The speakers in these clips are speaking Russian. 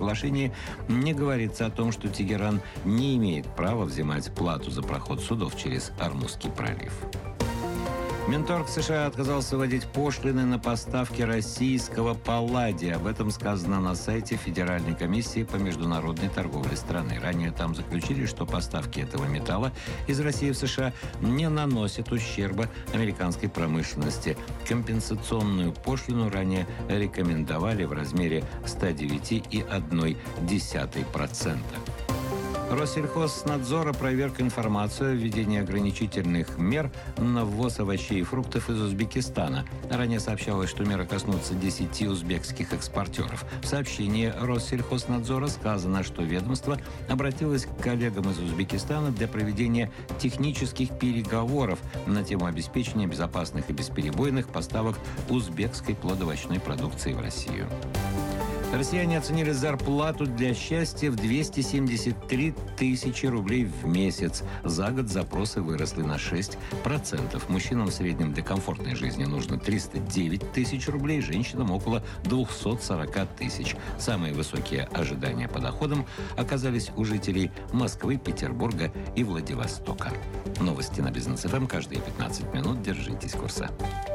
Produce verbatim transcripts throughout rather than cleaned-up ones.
соглашении не говорится о том, что Тегеран не имеет права взимать плату за проход судов через Ормузский пролив. Минторг США отказался вводить пошлины на поставки российского палладия. Об этом сказано на сайте Федеральной комиссии по международной торговле страны. Ранее там заключили, что поставки этого металла из России в США не наносят ущерба американской промышленности. Компенсационную пошлину ранее рекомендовали в размере сто девять целых одна десятая процента. Россельхознадзор опроверг информацию о введении ограничительных мер на ввоз овощей и фруктов из Узбекистана. Ранее сообщалось, что меры коснутся десяти узбекских экспортеров. В сообщении Россельхознадзора сказано, что ведомство обратилось к коллегам из Узбекистана для проведения технических переговоров на тему обеспечения безопасных и бесперебойных поставок узбекской плодоовощной продукции в Россию. Россияне оценили зарплату для счастья в двести семьдесят три тысячи рублей в месяц. За год запросы выросли на шесть процентов. Мужчинам в среднем для комфортной жизни нужно триста девять тысяч рублей, женщинам около двести сорок тысяч. Самые высокие ожидания по доходам оказались у жителей Москвы, Петербурга и Владивостока. Новости на Бизнес эф эм каждые пятнадцать минут. Держитесь курса.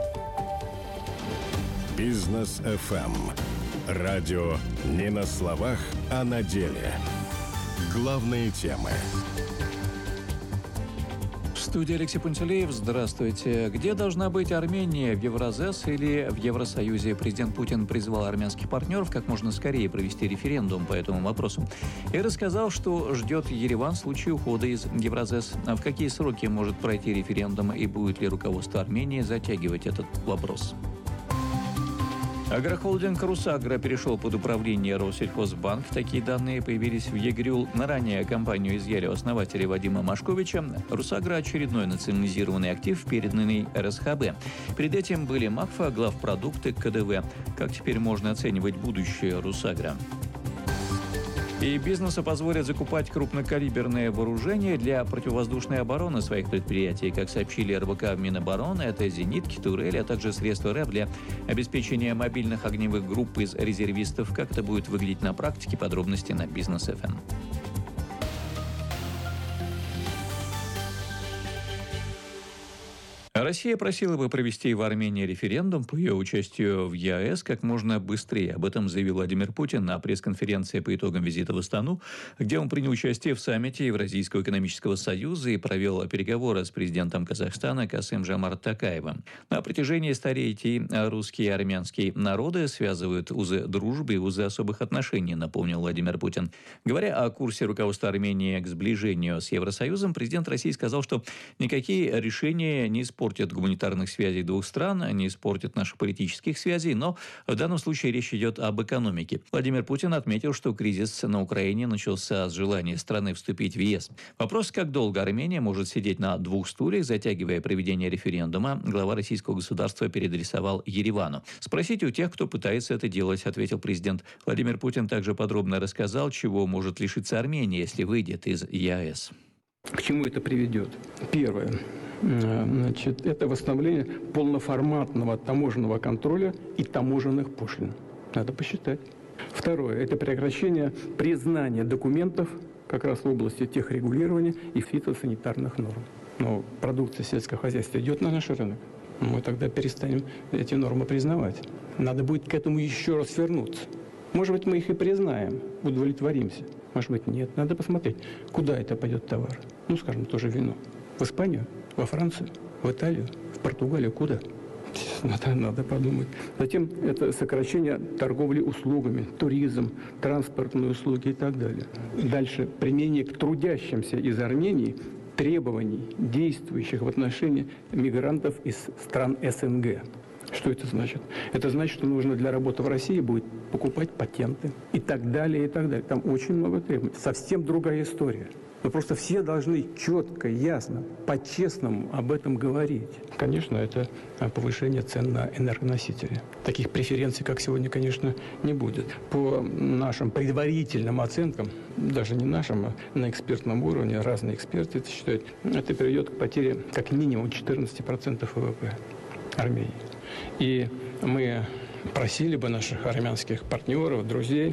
Бизнес эф эм. Радио не на словах, а на деле. Главные темы. В студии Алексей Пантелеев. Здравствуйте. Где должна быть Армения? В Евразес или в Евросоюзе? Президент Путин призвал армянских партнеров как можно скорее провести референдум по этому вопросу. И рассказал, что ждет Ереван в случае ухода из Евразес. А в какие сроки может пройти референдум и будет ли руководство Армении затягивать этот вопрос? Агрохолдинг «Русагра» перешел под управление Россельхозбанк. Такие данные появились в ЕГРЮЛ. На ранее компанию изъяли у основателя Вадима Машковича. «Русагра» – очередной национализированный актив, переданный эр эс ха бэ. Перед этим были Макфа, главпродукты, ка дэ вэ. Как теперь можно оценивать будущее «Русагра»? И бизнесу позволят закупать крупнокалиберное вооружение для противовоздушной обороны своих предприятий. Как сообщили эр бэ ка в Минобороны, это зенитки, турели, а также средства РЭБ для обеспечения мобильных огневых групп из резервистов. Как это будет выглядеть на практике, подробности на Бизнес эф эм. Россия просила бы провести в Армении референдум по ее участию в е а эс как можно быстрее. Об этом заявил Владимир Путин на пресс-конференции по итогам визита в Астану, где он принял участие в саммите Евразийского экономического союза и провел переговоры с президентом Казахстана Касым-Жомарт Токаевым. На протяжении столетий русские и армянские народы связывают узы дружбы и узы особых отношений, напомнил Владимир Путин. Говоря о курсе руководства Армении к сближению с Евросоюзом, президент России сказал, что никакие решения не испортят гуманитарных связей двух стран, не испортят наших политических связей, но в данном случае речь идет об экономике. Владимир Путин отметил, что кризис на Украине начался с желания страны вступить в е эс. Вопрос, как долго Армения может сидеть на двух стульях, затягивая проведение референдума, глава российского государства переадресовал Еревану. «Спросите у тех, кто пытается это делать», — ответил президент. Владимир Путин также подробно рассказал, чего может лишиться Армения, если выйдет из е а эс. К чему это приведет? Первое. Значит, это восстановление полноформатного таможенного контроля и таможенных пошлин. Надо посчитать. Второе. Это прекращение признания документов как раз в области техрегулирования и фитосанитарных норм. Но продукция сельского хозяйства идет на наш рынок. Мы тогда перестанем эти нормы признавать. Надо будет к этому еще раз вернуться. Может быть, мы их и признаем, удовлетворимся. Может быть, нет. Надо посмотреть, куда это пойдет товар. Ну, скажем, тоже вино. В Испанию, во Францию, в Италию, в Португалию. Куда? Надо, надо подумать. Затем это сокращение торговли услугами, туризм, транспортные услуги и так далее. Дальше применение к трудящимся из Армении требований, действующих в отношении мигрантов из стран эс эн гэ. Что это значит? Это значит, что нужно для работы в России будет покупать патенты и так далее, и так далее. Там очень много требований. Совсем другая история. Но просто все должны четко, ясно, по-честному об этом говорить. Конечно, это повышение цен на энергоносители. Таких преференций, как сегодня, конечно, не будет. По нашим предварительным оценкам, даже не нашим, а на экспертном уровне, разные эксперты это считают, это приведет к потере как минимум четырнадцать процентов вэ вэ пэ Армении. И мы просили бы наших армянских партнеров, друзей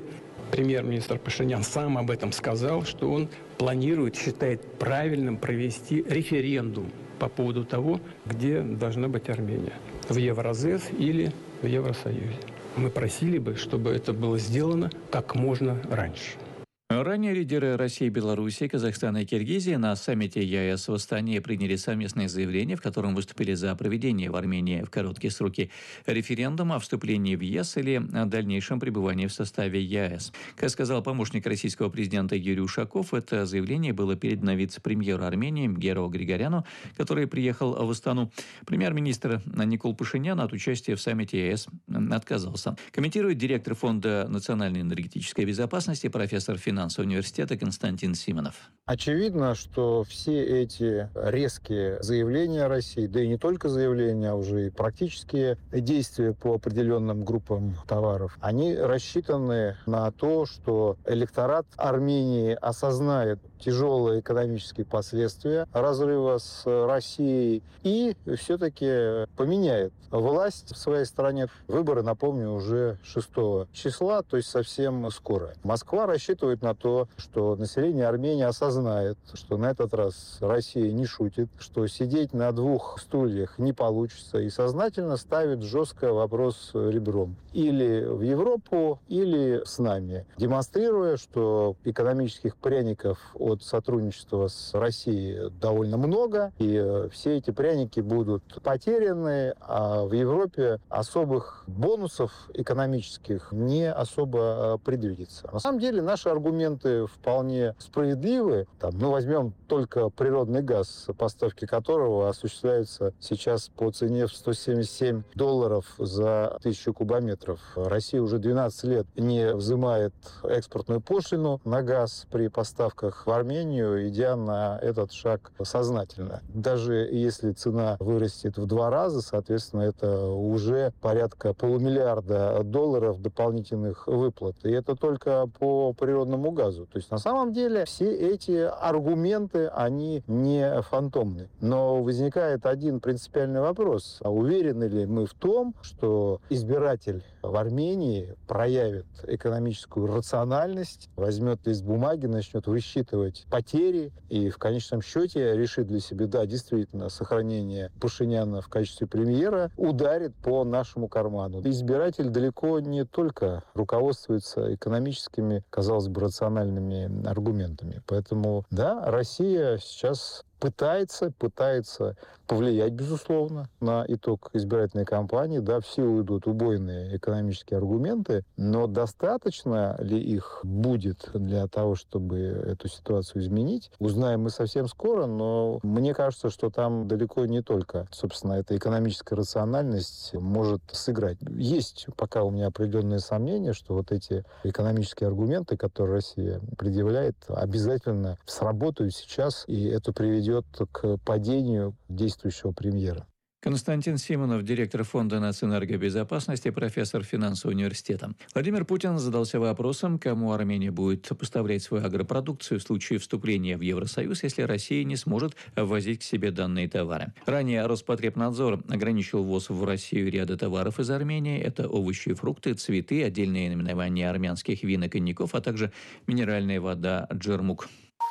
Премьер-министр Пашинян сам об этом сказал, что он планирует, считает правильным провести референдум по поводу того, где должна быть Армения. В Евразес или в Евросоюзе. Мы просили бы, чтобы это было сделано как можно раньше. Ранее лидеры России, Беларуси, Казахстана и Киргизии на саммите ЕАЭС в Астане приняли совместное заявление, в котором выступили за проведение в Армении в короткие сроки референдума о вступлении в ЕС или о дальнейшем пребывании в составе ЕАЭС. Как сказал помощник российского президента Юрий Ушаков, это заявление было передано вице-премьеру Армении Геро Григоряну, который приехал в Астану. Премьер-министр Никол Пашинян от участия в саммите ЕАЭС отказался. Комментирует директор Фонда национальной энергетической безопасности, профессор финансового университета Константин Симонов. Очевидно, что все эти резкие заявления России, да и не только заявления, а уже и практические действия по определенным группам товаров, они рассчитаны на то, что электорат Армении осознает тяжелые экономические последствия разрыва с Россией и все-таки поменяет власть в своей стране. Выборы, напомню, уже шестого числа, то есть совсем скоро. Москва рассчитывает на то, что население Армении осознает, что на этот раз Россия не шутит, что сидеть на двух стульях не получится, и сознательно ставит жестко вопрос ребром. Или в Европу, или с нами. Демонстрируя, что экономических пряников от сотрудничества с Россией довольно много, и все эти пряники будут потеряны, а в Европе особых бонусов экономических не особо предвидится. На самом деле наши аргументы вполне справедливы. Там, ну, возьмем только природный газ, поставки которого осуществляются сейчас по цене в сто семьдесят семь долларов за тысячу кубометров. Россия уже двенадцать лет не взимает экспортную пошлину на газ при поставках в Армению, идя на этот шаг сознательно. Даже если цена вырастет в два раза, соответственно, это уже порядка полумиллиарда долларов дополнительных выплат. И это только по природному газу. То есть на самом деле все эти аргументы, они не фантомны. Но возникает один принципиальный вопрос. А уверены ли мы в том, что избиратель в Армении проявит экономическую рациональность, возьмет лист бумаги, начнет высчитывать потери и в конечном счете решит для себя, да, действительно, сохранение Пашиняна в качестве премьера ударит по нашему карману. Избиратель далеко не только руководствуется экономическими, казалось бы, рациональными аргументами. Поэтому, да, Россия сейчас пытается, пытается повлиять, безусловно, на итог избирательной кампании. Да, все уйдут убойные экономические аргументы, но достаточно ли их будет для того, чтобы эту ситуацию изменить, узнаем мы совсем скоро, но мне кажется, что там далеко не только, собственно, эта экономическая рациональность может сыграть. Есть пока у меня определенные сомнения, что вот эти экономические аргументы, которые Россия предъявляет, обязательно сработают сейчас, и это приведет к падению действующего премьера. Константин Симонов, директор Фонда нацэнергобезопасности, профессор финансового университета. Владимир Путин задался вопросом, кому Армения будет поставлять свою агропродукцию в случае вступления в Евросоюз, если Россия не сможет ввозить к себе данные товары. Ранее Роспотребнадзор ограничил ввоз в Россию ряда товаров из Армении. Это овощи и фрукты, цветы, отдельные наименования армянских вин и коньяков, а также минеральная вода «Джермук».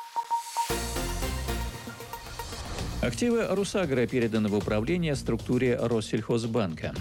Активы «Русагро» переданы в управление структуре Россельхозбанка.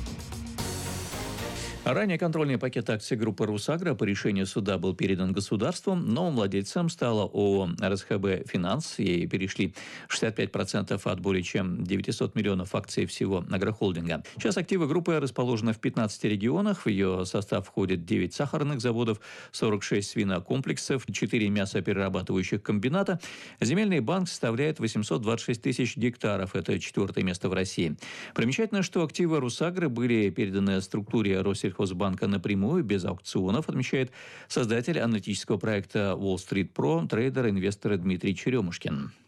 Ранее контрольный пакет акций группы «Русагро» по решению суда был передан государству. Новым владельцем стала ООО «РСХБ Финанс». Ей перешли шестьдесят пять процентов от более чем девятисот миллионов акций всего агрохолдинга. Сейчас активы группы расположены в пятнадцати регионах. В ее состав входит девять сахарных заводов, сорок шесть свинокомплексов, четыре мясоперерабатывающих комбината. Земельный банк составляет восемьсот двадцать шесть тысяч гектаров. Это четвертое место в России. Примечательно, что активы «Русагро» были переданы структуре Россельхозбанка Банка напрямую, без аукционов, отмечает создатель аналитического проекта Wall Street Pro, трейдер-инвестор Дмитрий Черемушкин.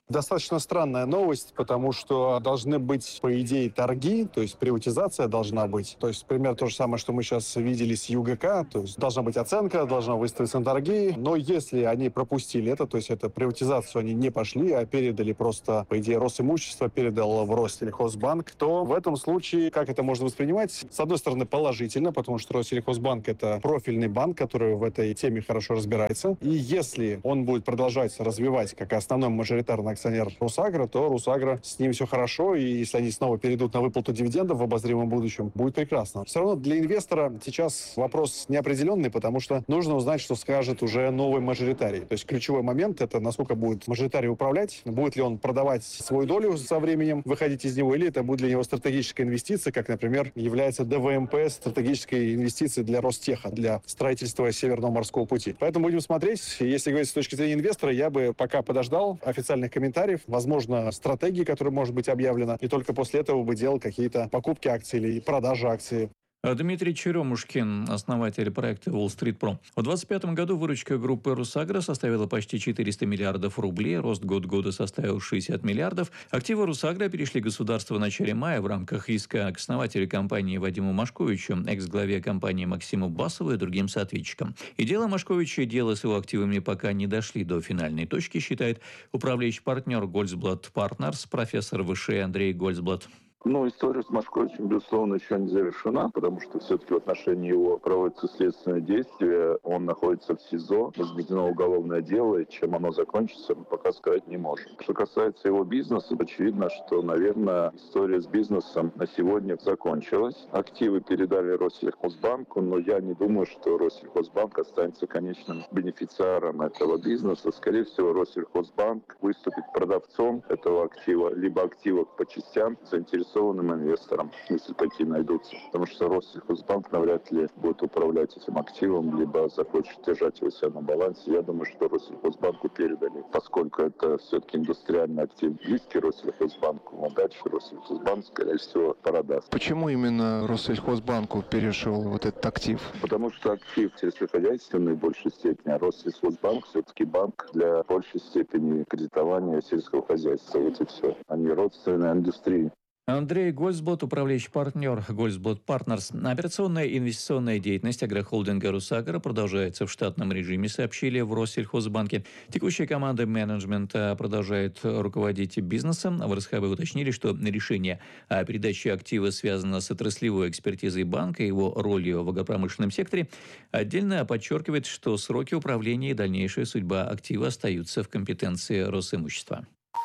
Достаточно странная новость, потому что должны быть, по идее, торги, то есть приватизация должна быть. То есть, пример то же самое, что мы сейчас видели с ЮГК, то есть должна быть оценка, должна выставиться торги. Но если они пропустили это, то есть это приватизацию они не пошли, а передали просто, по идее, Росимущество передал в Россельхозбанк, то в этом случае, как это можно воспринимать? С одной стороны, положительно, потому что Россельхозбанк — это профильный банк, который в этой теме хорошо разбирается. И если он будет продолжать развивать как основной мажоритарный акционер Русагра, то Русагра, с ним все хорошо, и если они снова перейдут на выплату дивидендов в обозримом будущем, будет прекрасно. Все равно для инвестора сейчас вопрос неопределенный, потому что нужно узнать, что скажет уже новый мажоритарий. То есть ключевой момент — это насколько будет мажоритарий управлять, будет ли он продавать свою долю со временем, выходить из него, или это будет для него стратегическая инвестиция, как, например, является ДВМП стратегической инвестицией для Ростеха, для строительства Северного морского пути. Поэтому будем смотреть. Если говорить с точки зрения инвестора, я бы пока подождал официальных комментариев, возможно, стратегии, которая может быть объявлена, и только после этого бы делал какие-то покупки акций или продажи акций. Дмитрий Черемушкин, основатель проекта Wall Street Pro. В две тысячи двадцать пятом году выручка группы Русагра составила почти четыреста миллиардов рублей, рост год года составил шестьдесят миллиардов. Активы Русагра перешли государство в начале мая в рамках иска к основателю компании Вадиму Машковичу, экс-главе компании Максиму Басову и другим соответчикам. И дело Машковича и дело с его активами пока не дошли до финальной точки, считает управляющий партнер Goldblatt Partners, профессор ВШЭ Андрей Goldblatt. Ну, история с Машковичем, безусловно, еще не завершена, потому что все-таки в отношении его проводится следственное действие. Он находится в СИЗО, возбуждено уголовное дело, и чем оно закончится, мы пока сказать не можем. Что касается его бизнеса, очевидно, что, наверное, история с бизнесом на сегодня закончилась. Активы передали Россельхозбанку, но я не думаю, что Россельхозбанк останется конечным бенефициаром этого бизнеса. Скорее всего, Россельхозбанк выступит продавцом этого актива, либо активов по частям, заинтересованным инвесторам, если такие найдутся. Потому что Россельхозбанк навряд ли будет управлять этим активом, либо захочет держать его себя на балансе. Я думаю, что Россельхозбанку передали, поскольку это все-таки индустриальный актив, близкий Россельхозбанку, а дальше Россельхозбанк, скорее всего, продаст. Почему именно Россельхозбанку перешел вот этот актив? Потому что актив сельскохозяйственный в большей степени, а Россельхозбанк все-таки банк для большей степени кредитования сельского хозяйства. Вот и все. Они родственные индустрии. Андрей Goldblatt, управляющий партнер Goldblatt Partners. Операционная и инвестиционная деятельность агрохолдинга «Русагра» продолжается в штатном режиме, сообщили в Россельхозбанке. Текущая команда менеджмента продолжает руководить бизнесом. В РСХБ уточнили, что решение о передаче актива связано с отраслевой экспертизой банка и его ролью в агропромышленном секторе. Отдельно подчеркивает, что сроки управления и дальнейшая судьба актива остаются в компетенции Росимущества.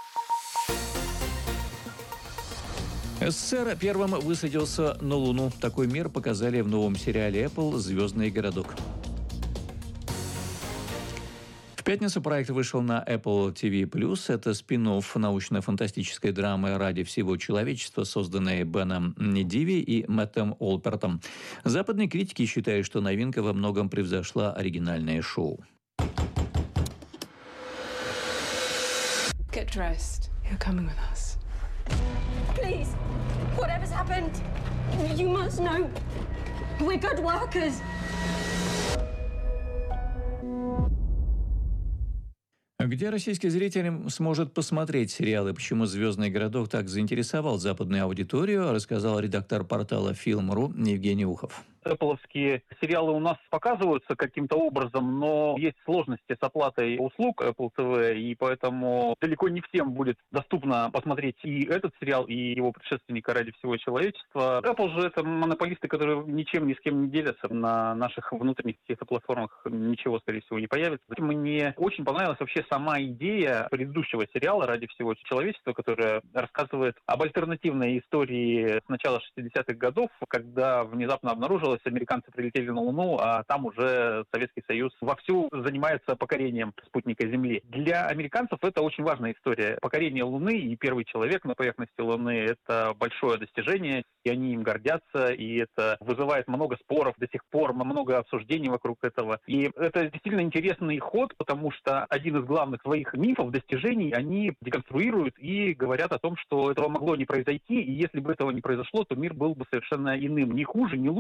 СССР первым высадился на Луну. Такой мир показали в новом сериале Apple «Звездный городок». В пятницу проект вышел на Apple ти ви плюс. Это спин-офф научно-фантастической драмы «Ради всего человечества», созданной Беном Диви и Мэттом Олпертом. Западные критики считают, что новинка во многом превзошла оригинальное шоу. Get dressed. You're coming with us. Please, whatever's happened, you must know we're good workers. Где российский зритель сможет посмотреть сериалы, почему «Звездный городок» так заинтересовал западную аудиторию, рассказал редактор портала Film.ru Евгений Ухов. Apple-овские сериалы у нас показываются каким-то образом, но есть сложности с оплатой услуг Apple ти ви, и поэтому далеко не всем будет доступно посмотреть и этот сериал, и его предшественника «Ради всего человечества». Apple же это монополисты, которые ничем ни с кем не делятся. На наших внутренних каких-то платформах ничего, скорее всего, не появится. Мне очень понравилась вообще сама идея предыдущего сериала «Ради всего человечества», которая рассказывает об альтернативной истории с начала шестидесятых годов, когда внезапно обнаружилось, американцы прилетели на Луну, а там уже Советский Союз вовсю занимается покорением спутника Земли. Для американцев это очень важная история. Покорение Луны и первый человек на поверхности Луны — это большое достижение, и они им гордятся, и это вызывает много споров до сих пор, много обсуждений вокруг этого. И это действительно интересный ход, потому что один из главных своих мифов, достижений, они деконструируют и говорят о том, что этого могло не произойти, и если бы этого не произошло, то мир был бы совершенно иным. Не хуже, не лучше, а совершенно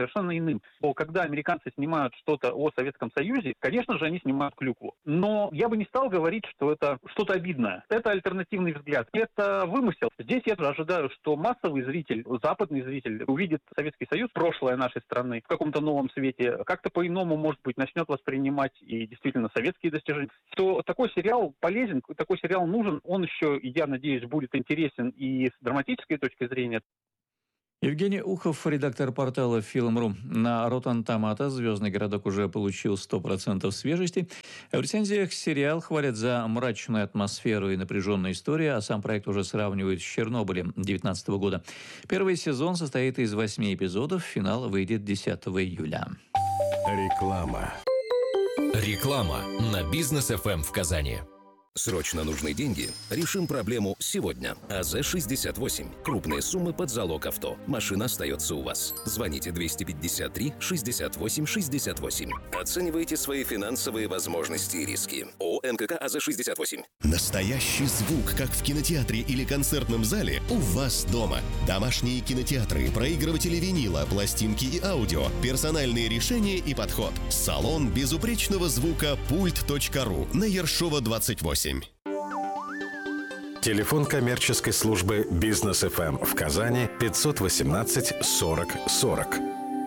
совершенно иным. Когда американцы снимают что-то о Советском Союзе, конечно же, они снимают клюкву. Но я бы не стал говорить, что это что-то обидное. Это альтернативный взгляд. Это вымысел. Здесь я ожидаю, что массовый зритель, западный зритель увидит Советский Союз, прошлое нашей страны, в каком-то новом свете, как-то по-иному, может быть, начнет воспринимать и действительно советские достижения. Что такой сериал полезен, такой сериал нужен, он еще, я надеюсь, будет интересен и с драматической точки зрения. Евгений Ухов, редактор портала Film.ru. На Rotten Tomatoes «Звездный городок» уже получил сто процентов свежести. В рецензиях сериал хвалят за мрачную атмосферу и напряженную историю, а сам проект уже сравнивают с «Чернобылем» две тысячи девятнадцатого года. Первый сезон состоит из восьми эпизодов, финал выйдет десятого июля. Реклама. Реклама на Бизнес эф эм в Казани. Срочно нужны деньги? Решим проблему сегодня. АЗ шестьдесят восемь. Крупные суммы под залог авто. Машина остается у вас. Звоните двести пятьдесят три шестьдесят восемь шестьдесят восемь. Оценивайте свои финансовые возможности и риски. ООО НКК АЗ шестьдесят восемь. Настоящий звук, как в кинотеатре или концертном зале, у вас дома. Домашние кинотеатры, проигрыватели винила, пластинки и аудио, персональные решения и подход. Салон безупречного звука пульт точка ру на Ершова двадцать восемь. Телефон коммерческой службы Бизнес эф эм в Казани пятьсот восемнадцать сорок сорок.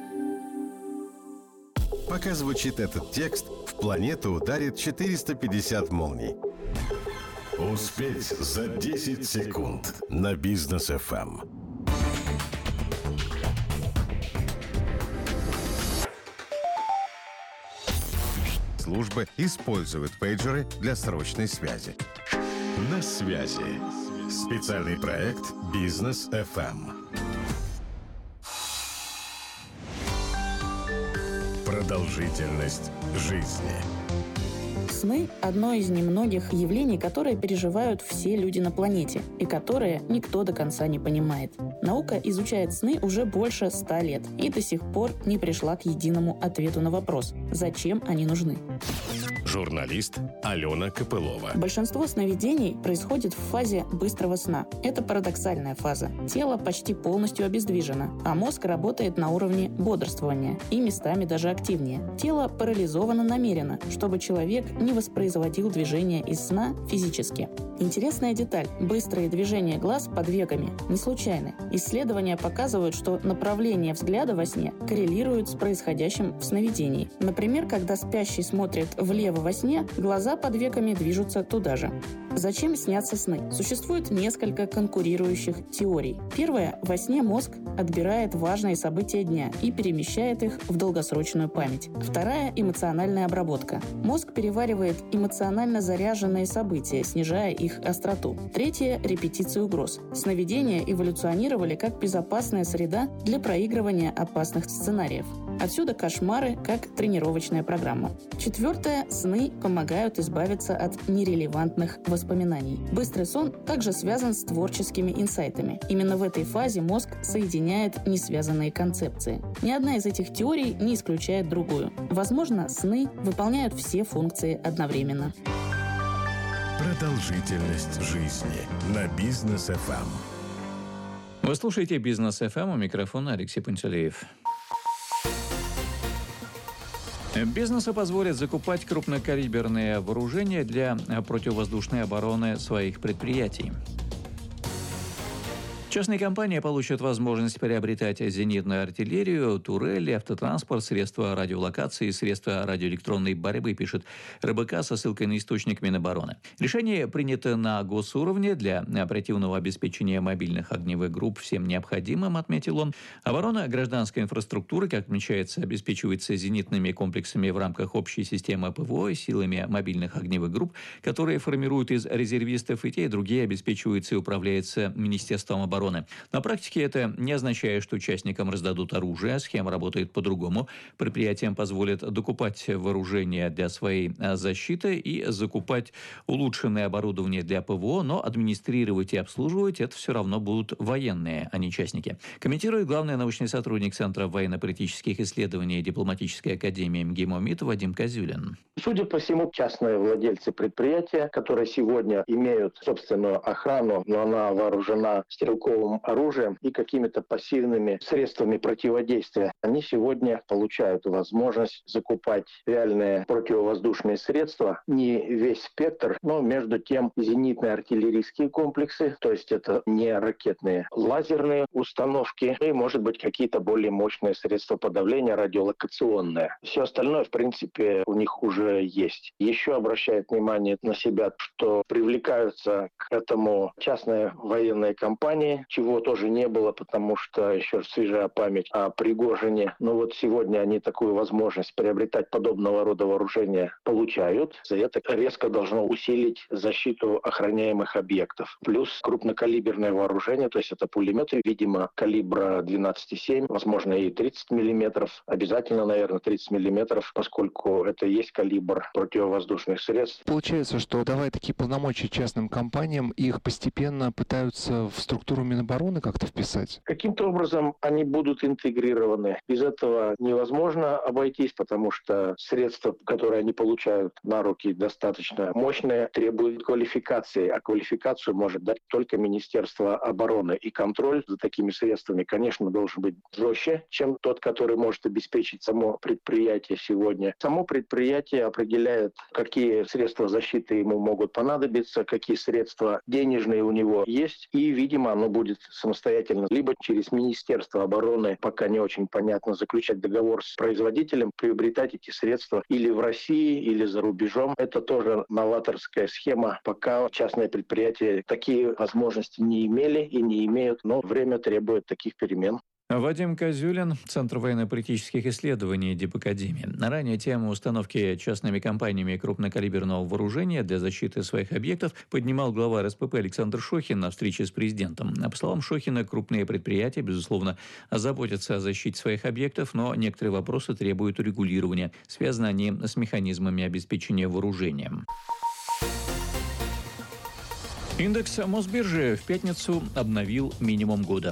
Пока звучит этот текст, в планету ударит четыреста пятьдесят молний. Успеть за десять секунд на Бизнес эф эм. Службы используют пейджеры для срочной связи. На связи. Специальный проект Бизнес эф эм. Продолжительность жизни. Сны – одно из немногих явлений, которые переживают все люди на планете и которые никто до конца не понимает. Наука изучает сны уже больше ста лет и до сих пор не пришла к единому ответу на вопрос – зачем они нужны. Журналист Алена Копылова. Большинство сновидений происходит в фазе быстрого сна. Это парадоксальная фаза. Тело почти полностью обездвижено, а мозг работает на уровне бодрствования и местами даже активнее. Тело парализовано намеренно, чтобы человек не воспроизводил движения из сна физически. Интересная деталь. Быстрые движения глаз под веками не случайны. Исследования показывают, что направление взгляда во сне коррелирует с происходящим в сновидении. Например, когда спящий смотрит влево во сне, глаза под веками движутся туда же. Зачем снятся сны? Существует несколько конкурирующих теорий. Первая – во сне мозг отбирает важные события дня и перемещает их в долгосрочную память. Вторая – эмоциональная обработка. Мозг переваривает эмоционально заряженные события, снижая их остроту. Третья – репетиция угроз. Сновидения эволюционировали как безопасная среда для проигрывания опасных сценариев. Отсюда кошмары как тренировочная программа. Четвертое – сны помогают избавиться от нерелевантных воспоминаний. Быстрый сон также связан с творческими инсайтами. Именно в этой фазе мозг соединяет несвязанные концепции. Ни одна из этих теорий не исключает другую. Возможно, сны выполняют все функции одновременно. Продолжительность жизни на Бизнес эф эм. Вы слушаете Бизнес эф эм, у микрофона Алексей Пантелеев. Бизнесу позволят закупать крупнокалиберные вооружения для противовоздушной обороны своих предприятий. Частные компании получат возможность приобретать зенитную артиллерию, турели, автотранспорт, средства радиолокации и средства радиоэлектронной борьбы, пишет эр бэ ка со ссылкой на источник Минобороны. Решение принято на госуровне для оперативного обеспечения мобильных огневых групп всем необходимым, отметил он. Оборона гражданской инфраструктуры, как отмечается, обеспечивается зенитными комплексами в рамках общей системы ПВО и силами мобильных огневых групп, которые формируют из резервистов, и те, и другие обеспечиваются и управляются Министерством обороны. На практике это не означает, что участникам раздадут оружие, схема работает по-другому. Предприятиям позволят докупать вооружение для своей защиты и закупать улучшенное оборудование для ПВО, но администрировать и обслуживать это все равно будут военные, а не частники. Комментирует главный научный сотрудник Центра военно-политических исследований Дипломатической академии эм гэ эм о МИД Вадим Козюлин. Судя по всему, частные владельцы предприятия, которые сегодня имеют собственную охрану, но она вооружена стрелковыми стрелковым оружием и какими-то пассивными средствами противодействия. Они сегодня получают возможность закупать реальные противовоздушные средства, не весь спектр, но между тем зенитные артиллерийские комплексы, то есть это не ракетные, лазерные установки и, может быть, какие-то более мощные средства подавления, радиолокационные. Все остальное, в принципе, у них уже есть. Еще обращает внимание на себя, что привлекаются к этому частные военные компании, чего тоже не было, потому что еще свежая память о Пригожине. Но вот сегодня они такую возможность приобретать подобного рода вооружения получают. За это резко должно усилить защиту охраняемых объектов. Плюс крупнокалиберное вооружение, то есть это пулеметы, видимо, калибра двенадцать целых семь, возможно, и тридцать миллиметров. Обязательно, наверное, тридцать миллиметров, поскольку это и есть калибр противовоздушных средств. Получается, что давая такие полномочия частным компаниям, их постепенно пытаются в структуру Минобороны как-то вписать? Каким-то образом они будут интегрированы. Без этого невозможно обойтись, потому что средства, которые они получают на руки, достаточно мощные, требуют квалификации, а квалификацию может дать только Министерство обороны. И контроль за такими средствами, конечно, должен быть жестче, чем тот, который может обеспечить само предприятие сегодня. Само предприятие определяет, какие средства защиты ему могут понадобиться, какие средства денежные у него есть, и, видимо, оно будет самостоятельно, либо через Министерство обороны, пока не очень понятно, заключать договор с производителем, приобретать эти средства или в России, или за рубежом. Это тоже новаторская схема, пока частные предприятия такие возможности не имели и не имеют, но время требует таких перемен. Вадим Козюлин, Центр военно-политических исследований Дипакадемии. Ранее тему установки частными компаниями крупнокалиберного вооружения для защиты своих объектов поднимал глава эр эс пэ пэ Александр Шохин на встрече с президентом. По словам Шохина, крупные предприятия, безусловно, заботятся о защите своих объектов, но некоторые вопросы требуют урегулирования. Связаны они с механизмами обеспечения вооружением. Индекс Мосбиржи в пятницу обновил минимум года.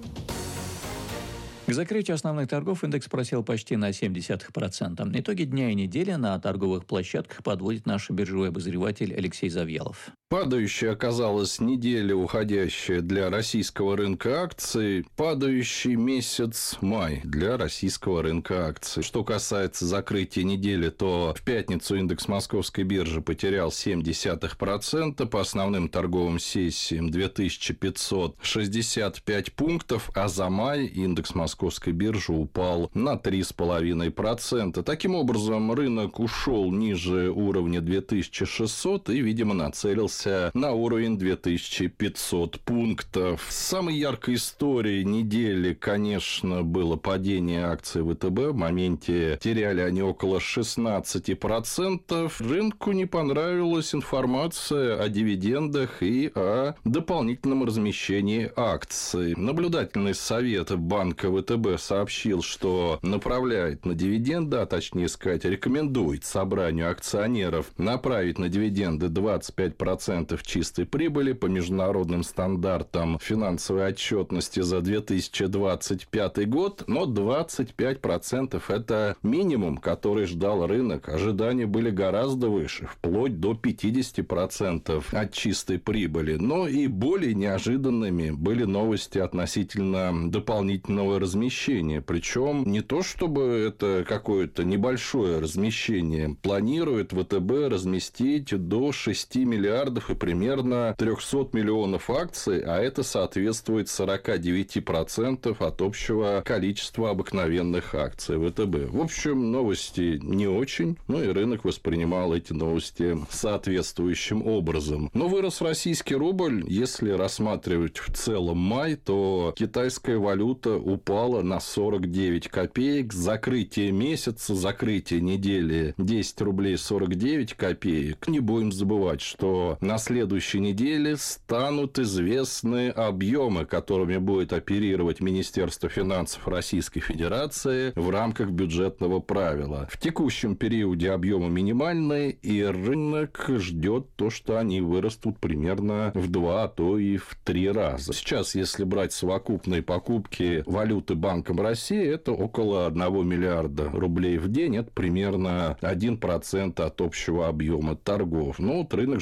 К закрытию основных торгов индекс просел почти на семь десятых процента. Итоги дня и недели на торговых площадках подводит наш биржевой обозреватель Алексей Завьялов. Падающей оказалась неделя, уходящая для российского рынка акций, падающий месяц май для российского рынка акций. Что касается закрытия недели, то в пятницу индекс Московской биржи потерял семь десятых процента, по основным торговым сессиям две тысячи пятьсот шестьдесят пять пунктов, а за май индекс Московской биржи упал на три целых пять десятых процента. Таким образом, рынок ушел ниже уровня две тысячи шестьсот и, видимо, нацелился на уровень две тысячи пятьсот пунктов. Самой яркой историей недели, конечно, было падение акций вэ тэ бэ. В моменте теряли они около шестнадцать процентов. Рынку не понравилась информация о дивидендах и о дополнительном размещении акций. Наблюдательный совет банка вэ тэ бэ сообщил, что направляет на дивиденды, а точнее сказать, рекомендует собранию акционеров направить на дивиденды двадцать пять процентов чистой прибыли по международным стандартам финансовой отчетности за две тысячи двадцать пятый год, но двадцать пять процентов это минимум, который ждал рынок. Ожидания были гораздо выше, вплоть до пятьдесят процентов от чистой прибыли. Но и более неожиданными были новости относительно дополнительного размещения. Причем не то, чтобы это какое-то небольшое размещение. Планирует вэ тэ бэ разместить до шести миллиардов и примерно триста миллионов акций, а это соответствует сорок девять процентов от общего количества обыкновенных акций вэ тэ бэ. В общем, новости не очень, ну и рынок воспринимал эти новости соответствующим образом. Но вырос российский рубль. Если рассматривать в целом май, то китайская валюта упала на сорок девять копеек. Закрытие месяца, закрытие недели десять рублей сорок девять копеек. Не будем забывать, что на следующей неделе станут известны объемы, которыми будет оперировать Министерство финансов Российской Федерации в рамках бюджетного правила. В текущем периоде объемы минимальные, и рынок ждет то, что они вырастут примерно в два, а то и в три раза. Сейчас, если брать совокупные покупки валюты Банком России, это около одного миллиарда рублей в день, это примерно один процент от общего объема торгов. Но вот рынок ждет, что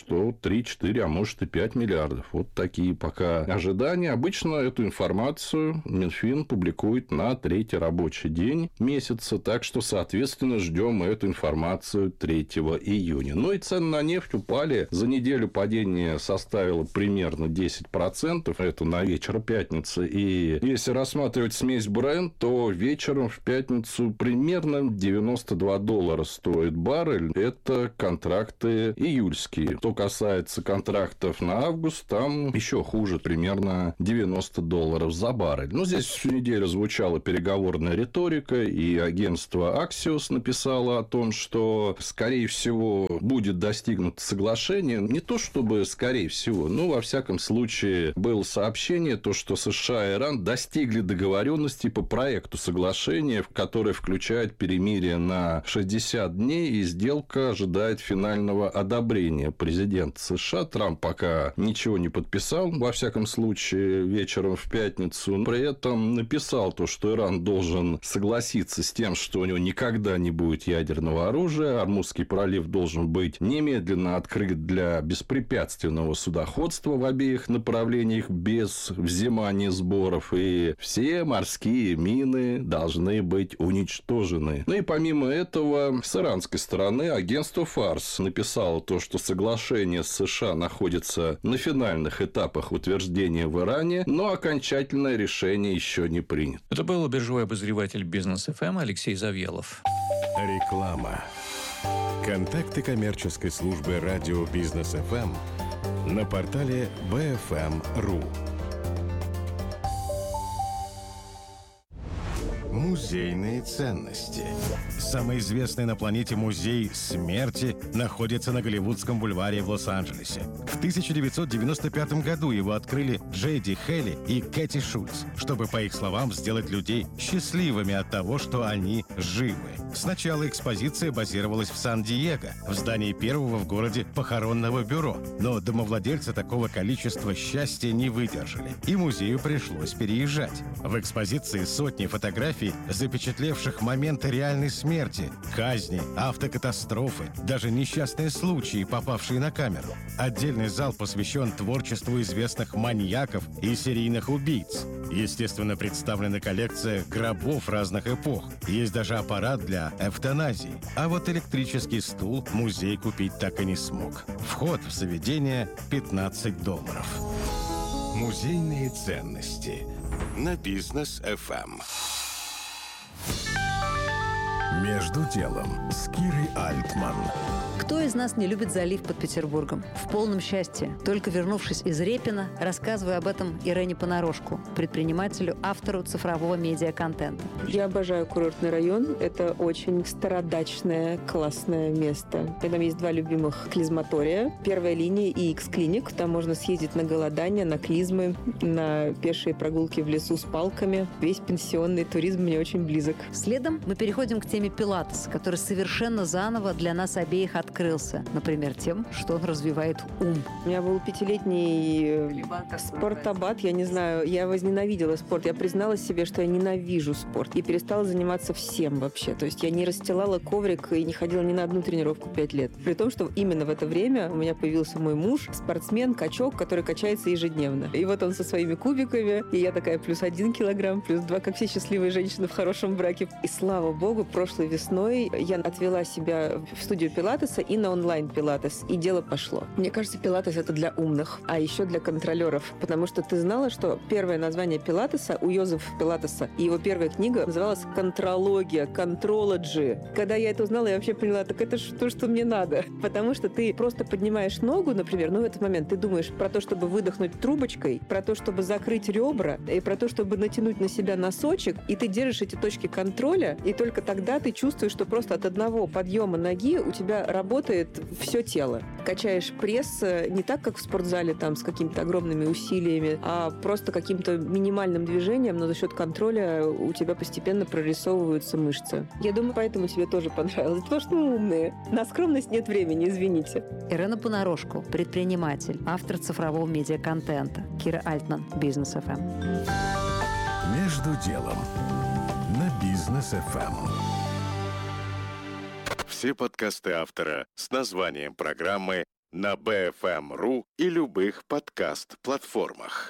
что три-четыре, а может и пять миллиардов. Вот такие пока ожидания. Обычно эту информацию Минфин публикует на третий рабочий день месяца, так что, соответственно, ждем эту информацию третьего июня. Ну и цены на нефть упали. За неделю падение составило примерно десять процентов. Это на вечер пятницы. И если рассматривать смесь Brent, то вечером в пятницу примерно девяносто два доллара стоит баррель. Это контракты июльские. Что касается контрактов на август, там еще хуже, примерно девяносто долларов за баррель. Но здесь всю неделю звучала переговорная риторика, и агентство Axios написало о том, что, скорее всего, будет достигнуто соглашение. Не то чтобы скорее всего, но, во всяком случае, было сообщение, то, что США и Иран достигли договоренности по проекту соглашения, которое включает перемирие на шестьдесят дней, и сделка ожидает финального одобрения президента США. Трамп пока ничего не подписал, во всяком случае, вечером в пятницу. При этом написал то, что Иран должен согласиться с тем, что у него никогда не будет ядерного оружия, Ормузский пролив должен быть немедленно открыт для беспрепятственного судоходства в обеих направлениях без взимания сборов, и все морские мины должны быть уничтожены. Ну и помимо этого, с иранской стороны агентство Фарс написало то, что соглашение с США находится на финальных этапах утверждения в Иране, но окончательное решение еще не принято. Это был биржевой обозреватель Бизнес эф эм Алексей Завьялов. Реклама. Контакты коммерческой службы радио Бизнес эф эм на портале би эф эм точка ру. Музейные ценности. Самый известный на планете музей смерти находится на Голливудском бульваре в Лос-Анджелесе. В тысяча девятьсот девяносто пятом году его открыли Джей Ди Хелли и Кэти Шульц, чтобы, по их словам, сделать людей счастливыми от того, что они живы. Сначала экспозиция базировалась в Сан-Диего, в здании первого в городе похоронного бюро, но домовладельцы такого количества счастья не выдержали, и музею пришлось переезжать. В экспозиции сотни фотографий, запечатлевших моменты реальной смерти, казни, автокатастрофы, даже несчастные случаи, попавшие на камеру. Отдельный зал посвящен творчеству известных маньяков и серийных убийц. Естественно, представлена коллекция гробов разных эпох. Есть даже аппарат для эвтаназии. А вот электрический стул музей купить так и не смог. Вход в заведение пятнадцать долларов. Музейные ценности на Бизнес эф эм. Между делом с Кирой Альтман. Кто из нас не любит залив под Петербургом? В полном счастье. Только вернувшись из Репина, рассказываю об этом Ирене Понарошку, предпринимателю, автору цифрового медиаконтента. Я обожаю курортный район. Это очень стародачное, классное место. Там есть два любимых клизматория. Первая линия и X-клиник. Там можно съездить на голодание, на клизмы, на пешие прогулки в лесу с палками. Весь пенсионный туризм мне очень близок. Следом мы переходим к теме пилатес, который совершенно заново для нас обеих открылся. Например, тем, что он развивает ум. У меня был пятилетний спортобат. Я не знаю, я возненавидела спорт. Я призналась себе, что я ненавижу спорт. И перестала заниматься всем вообще. То есть я не расстилала коврик и не ходила ни на одну тренировку пять лет. При том, что именно в это время у меня появился мой муж, спортсмен, качок, который качается ежедневно. И вот он со своими кубиками, и я такая плюс один килограмм, плюс два, как все счастливые женщины в хорошем браке. И слава богу, прошлой весной я отвела себя в студию пилатеса и на онлайн-пилатес, и дело пошло. Мне кажется, пилатес — это для умных, а еще для контролеров, потому что ты знала, что первое название пилатеса у Йозефа Пилатеса, и его первая книга называлась «Контрология», «Контрологи». Когда я это узнала, я вообще поняла, так это же то, что мне надо. Потому что ты просто поднимаешь ногу, например, ну в этот момент ты думаешь про то, чтобы выдохнуть трубочкой, про то, чтобы закрыть ребра, и про то, чтобы натянуть на себя носочек, и ты держишь эти точки контроля, и только тогда ты чувствуешь, что просто от одного подъема ноги у тебя работает все тело. Качаешь пресс не так, как в спортзале, там, с какими-то огромными усилиями, а просто каким-то минимальным движением, но за счет контроля у тебя постепенно прорисовываются мышцы. Я думаю, поэтому тебе тоже понравилось. Потому что мы умные. На скромность нет времени, извините. Ирена Понарошку, предприниматель, автор цифрового медиаконтента. Кира Альтман, Бизнес эф эм. Между делом на Бизнес эф эм. Все подкасты автора с названием программы на бэ эф эм точка ру и любых подкаст-платформах.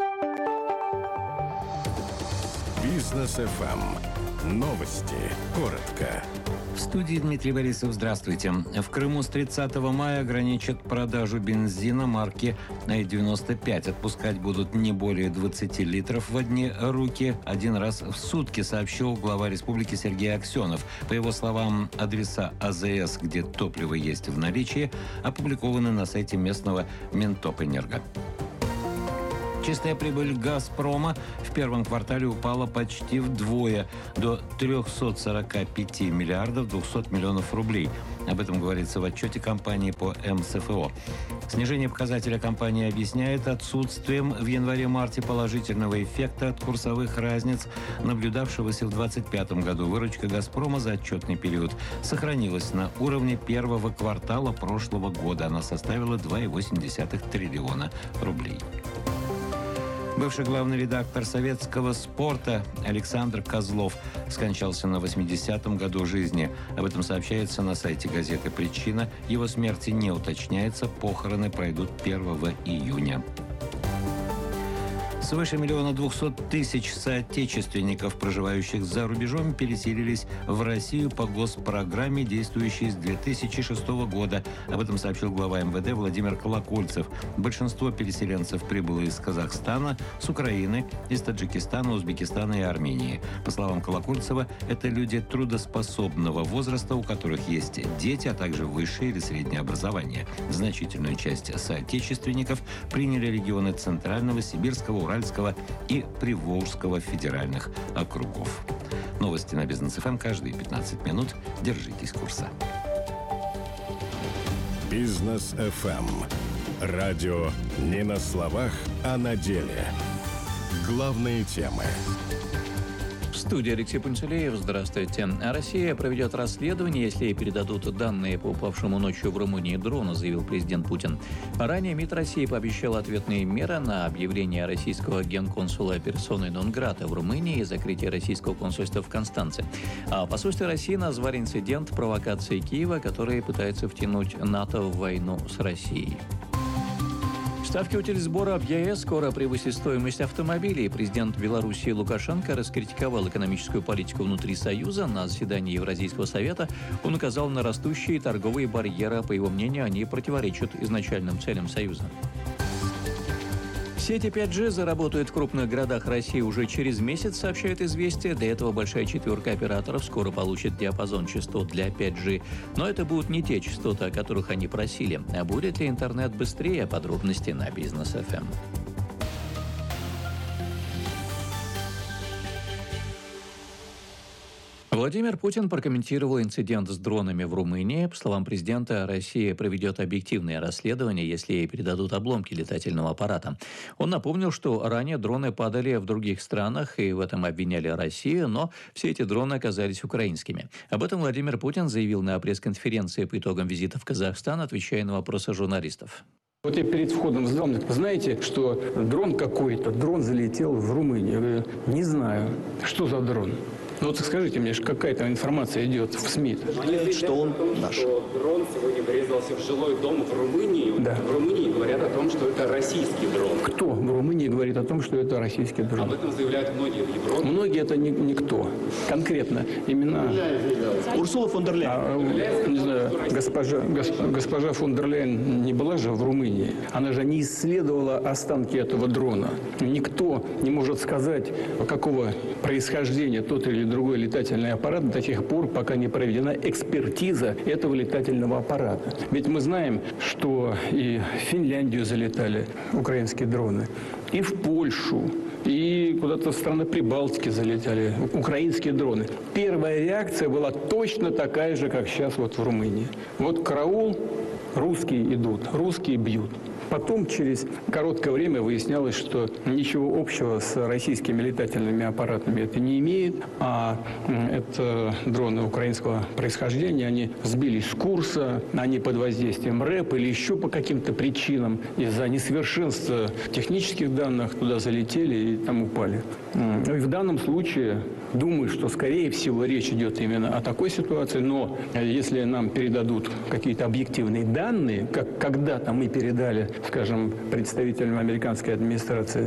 Бизнес эф эм. Новости. Коротко. В студии Дмитрий Борисов. Здравствуйте. В Крыму с тридцатого мая ограничат продажу бензина марки ай девяносто пять. Отпускать будут не более двадцати литров в одни руки один раз в сутки, сообщил глава республики Сергей Аксенов. По его словам, адреса а зэ эс, где топливо есть в наличии, опубликованы на сайте местного Минтопэнерго. Чистая прибыль «Газпрома» в первом квартале упала почти вдвое, до трехсот сорока пяти миллиардов двухсот миллионов рублей. Об этом говорится в отчете компании по эм эс эф о. Снижение показателя компания объясняет отсутствием в январе-марте положительного эффекта от курсовых разниц, наблюдавшегося в двадцать пятом году. Выручка «Газпрома» за отчетный период сохранилась на уровне первого квартала прошлого года. Она составила два целых восемь десятых триллиона рублей. Бывший главный редактор «Советского спорта» Александр Козлов скончался на восьмидесятом году жизни. Об этом сообщается на сайте газеты «Причина». Его смерти не уточняется. Похороны пройдут первого июня. Свыше миллиона двухсот тысяч соотечественников, проживающих за рубежом, переселились в Россию по госпрограмме, действующей с две тысячи шестого года. Об этом сообщил глава эм вэ дэ Владимир Колокольцев. Большинство переселенцев прибыло из Казахстана, с Украины, из Таджикистана, Узбекистана и Армении. По словам Колокольцева, это люди трудоспособного возраста, у которых есть дети, а также высшее или среднее образование. Значительную часть соотечественников приняли регионы Центрального, Сибирского, Уральского и Приволжского федеральных округов. Новости на Бизнес эф эм каждые пятнадцать минут. Держитесь курса. Бизнес эф эм. Радио не на словах, а на деле. Главные темы. В студии Алексей Пантелеев. Здравствуйте. Россия проведет расследование, если ей передадут данные по упавшему ночью в Румынии дрону, заявил президент Путин. Ранее МИД России пообещал ответные меры на объявление российского генконсула персоной нон-грата в Румынии и закрытие российского консульства в Констанце. А посольство России назвали инцидент провокацией Киева, который пытается втянуть НАТО в войну с Россией. Ставки утилизбора в е эс скоро превысит стоимость автомобилей. Президент Беларуси Лукашенко раскритиковал экономическую политику внутри Союза. На заседании Евразийского совета он указал на растущие торговые барьеры. По его мнению, они противоречат изначальным целям Союза. Сети пять джи заработают в крупных городах России уже через месяц, сообщает «Известия». Для этого большая четверка операторов скоро получит диапазон частот для пять джи. Но это будут не те частоты, о которых они просили. А будет ли интернет быстрее? Подробности на Бизнес эф эм. Владимир Путин прокомментировал инцидент с дронами в Румынии. По словам президента, Россия проведет объективное расследование, если ей передадут обломки летательного аппарата. Он напомнил, что ранее дроны падали в других странах, и в этом обвиняли Россию, но все эти дроны оказались украинскими. Об этом Владимир Путин заявил на пресс-конференции по итогам визита в Казахстан, отвечая на вопросы журналистов. Вот я перед входом сдал, знаете, что дрон какой-то, дрон залетел в Румынию. Я говорю, не знаю, что за дрон. Ну вот скажите мне, какая-то информация идет в СМИ. Говорят, что он наш. Дрон сегодня врезался в жилой дом в Румынии. Да. В Румынии говорят о том, что это российский дрон. Кто в Румынии говорит о том, что это российский дрон? Об этом заявляют многие в Европе. Многие это не, никто. Конкретно имена. Урсула фон дер Ляйен. А, не знаю, госпожа, госп, госпожа фон дер Ляйен не была же в Румынии. Она же не исследовала останки этого дрона. Никто не может сказать, какого происхождения тот или другой летательный аппарат до тех пор, пока не проведена экспертиза этого летательного аппарата. Ведь мы знаем, что и в Финляндию залетали украинские дроны, и в Польшу, и куда-то в страны Прибалтики залетали украинские дроны. Первая реакция была точно такая же, как сейчас вот в Румынии. Вот караул, русские идут, русские бьют. Потом, через короткое время, выяснялось, что ничего общего с российскими летательными аппаратами это не имеет, а это дроны украинского происхождения, они сбились с курса, они под воздействием рэп или еще по каким-то причинам из-за несовершенства технических данных туда залетели и там упали. И в данном случае, думаю, что, скорее всего, речь идет именно о такой ситуации, но если нам передадут какие-то объективные данные, данные, как когда-то мы передали, скажем, представителям американской администрации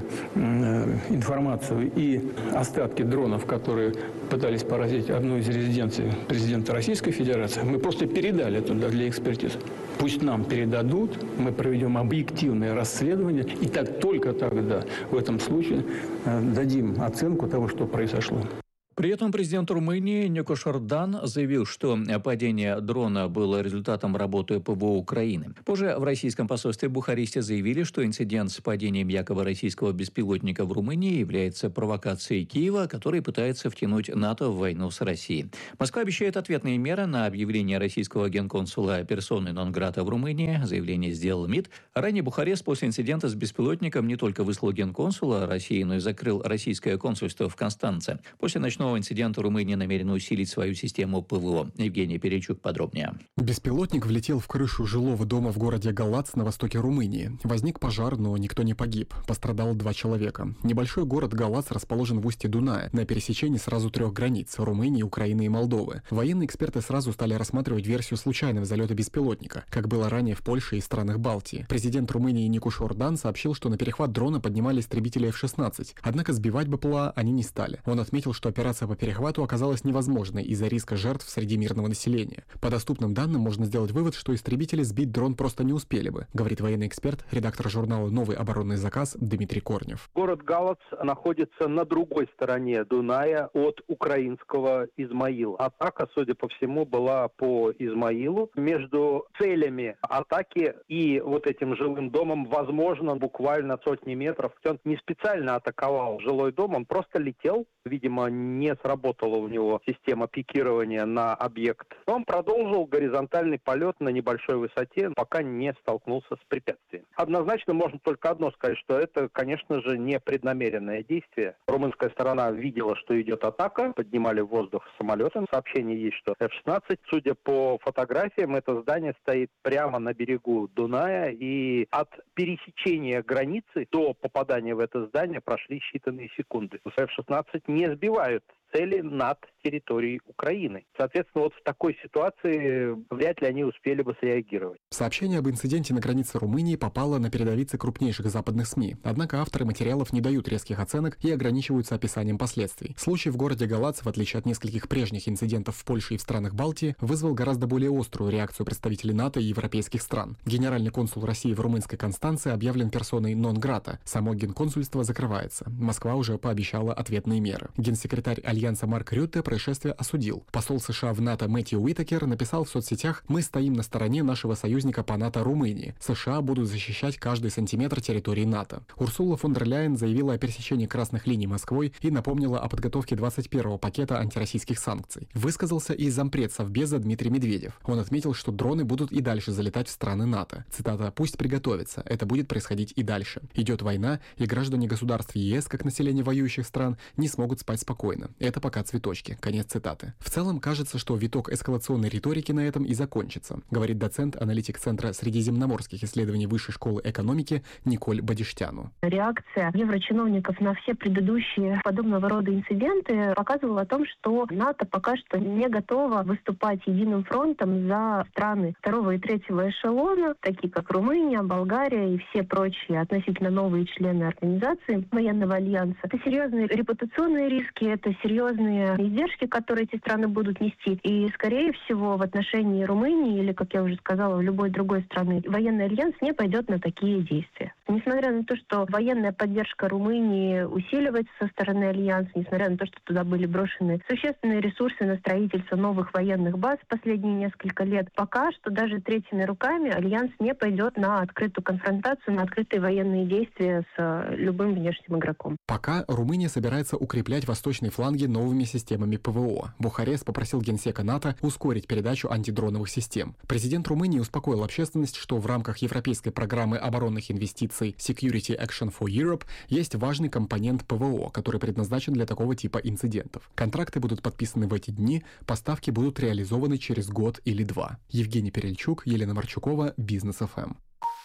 э, информацию и остатки дронов, которые пытались поразить одну из резиденций президента Российской Федерации, мы просто передали туда для экспертизы. Пусть нам передадут, мы проведем объективное расследование, и так только тогда в этом случае э, дадим оценку того, что произошло. При этом президент Румынии Никош Ордан заявил, что падение дрона было результатом работы ПВО Украины. Позже в российском посольстве в Бухаресте заявили, что инцидент с падением якобы российского беспилотника в Румынии является провокацией Киева, который пытается втянуть НАТО в войну с Россией. Москва обещает ответные меры на объявление российского генконсула персоной нон-грата в Румынии. Заявление сделал МИД. Ранее Бухарест после инцидента с беспилотником не только выслал генконсула России, но и закрыл российское консульство в Констанце. После ночного инцидента Румыния намерена усилить свою систему ПВО. Евгений Перечук подробнее. Беспилотник влетел в крышу жилого дома в городе Галац на востоке Румынии. Возник пожар, но никто не погиб. Пострадало два человека. Небольшой город Галац расположен в устье Дуная, на пересечении сразу трех границ – Румынии, Украины и Молдовы. Военные эксперты сразу стали рассматривать версию случайного залета беспилотника, как было ранее в Польше и странах Балтии. Президент Румынии Никош Ордан сообщил, что на перехват дрона поднимали истребители эф шестнадцать, однако сбивать БПЛА они не стали. Он отметил, что операция по перехвату оказалась невозможной из-за риска жертв среди мирного населения. По доступным данным можно сделать вывод, что истребители сбить дрон просто не успели бы, говорит военный эксперт, редактор журнала «Новый оборонный заказ» Дмитрий Корнев. Город Галац находится на другой стороне Дуная от украинского Измаила. Атака, судя по всему, была по Измаилу. Между целями атаки и вот этим жилым домом, возможно, буквально сотни метров. Он не специально атаковал жилой дом, он просто летел. Видимо, не сработала у него система пикирования на объект. Он продолжил горизонтальный полет на небольшой высоте, пока не столкнулся с препятствием. Однозначно можно только одно сказать, что это, конечно же, не преднамеренное действие. Румынская сторона видела, что идет атака, поднимали в воздух самолеты. Сообщение есть, что эф шестнадцать. Судя по фотографиям, это здание стоит прямо на берегу Дуная, и от пересечения границы до попадания в это здание прошли считанные секунды. эф шестнадцать не сбивают цели над территорией Украины. Соответственно, вот в такой ситуации вряд ли они успели бы среагировать. Сообщение об инциденте на границе Румынии попало на передовицы крупнейших западных СМИ. Однако авторы материалов не дают резких оценок и ограничиваются описанием последствий. Случай в городе Галац, в отличие от нескольких прежних инцидентов в Польше и в странах Балтии, вызвал гораздо более острую реакцию представителей НАТО и европейских стран. Генеральный консул России в румынской Констанции объявлен персоной нон-грата. Само генконсульство закрывается. Москва уже пообещала ответные меры. Генсекретарь Альянса Марк Рютте происшествие осудил. Посол США в НАТО Мэтью Уитакер написал в соцсетях: «Мы стоим на стороне нашего союзника по НАТО Румынии. США будут защищать каждый сантиметр территории НАТО». Урсула фон дер Ляйен заявила о пересечении красных линий Москвой и напомнила о подготовке двадцать первого пакета антироссийских санкций. Высказался и зампред Совбеза Дмитрий Медведев. Он отметил, что дроны будут и дальше залетать в страны НАТО. Цитата: «Пусть приготовятся. Это будет происходить и дальше. Идет война, и граждане государств ЕС, как население воюющих стран, не смогут спать спокойно. Это пока цветочки». Конец цитаты. В целом кажется, что виток эскалационной риторики на этом и закончится, говорит доцент, аналитик Центра средиземноморских исследований Высшей школы экономики Николь Бодиштяну. Реакция еврочиновников на все предыдущие подобного рода инциденты показывала о том, что НАТО пока что не готова выступать единым фронтом за страны второго и третьего эшелона, такие как Румыния, Болгария и все прочие относительно новые члены организации военного альянса. Это серьезные репутационные риски, это серьезные издержки, которые эти страны будут нести. И, скорее всего, в отношении Румынии или, как я уже сказала, в любой другой страны, военный альянс не пойдет на такие действия. Несмотря на то, что военная поддержка Румынии усиливается со стороны альянса, несмотря на то, что туда были брошены существенные ресурсы на строительство новых военных баз в последние несколько лет, пока что даже третьими руками альянс не пойдет на открытую конфронтацию, на открытые военные действия с любым внешним игроком. Пока Румыния собирается укреплять восточные фланги новыми системами ПВО. Бухарест попросил генсека НАТО ускорить передачу антидроновых систем. Президент Румынии успокоил общественность, что в рамках европейской программы оборонных инвестиций Security Action for Europe есть важный компонент ПВО, который предназначен для такого типа инцидентов. Контракты будут подписаны в эти дни, поставки будут реализованы через год или два. Евгений Перельчук, Елена Марчукова, Бизнес эф эм.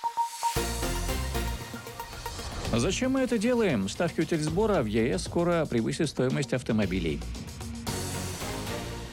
Зачем мы это делаем? Ставки утилизбора в ЕС скоро превысят стоимость автомобилей.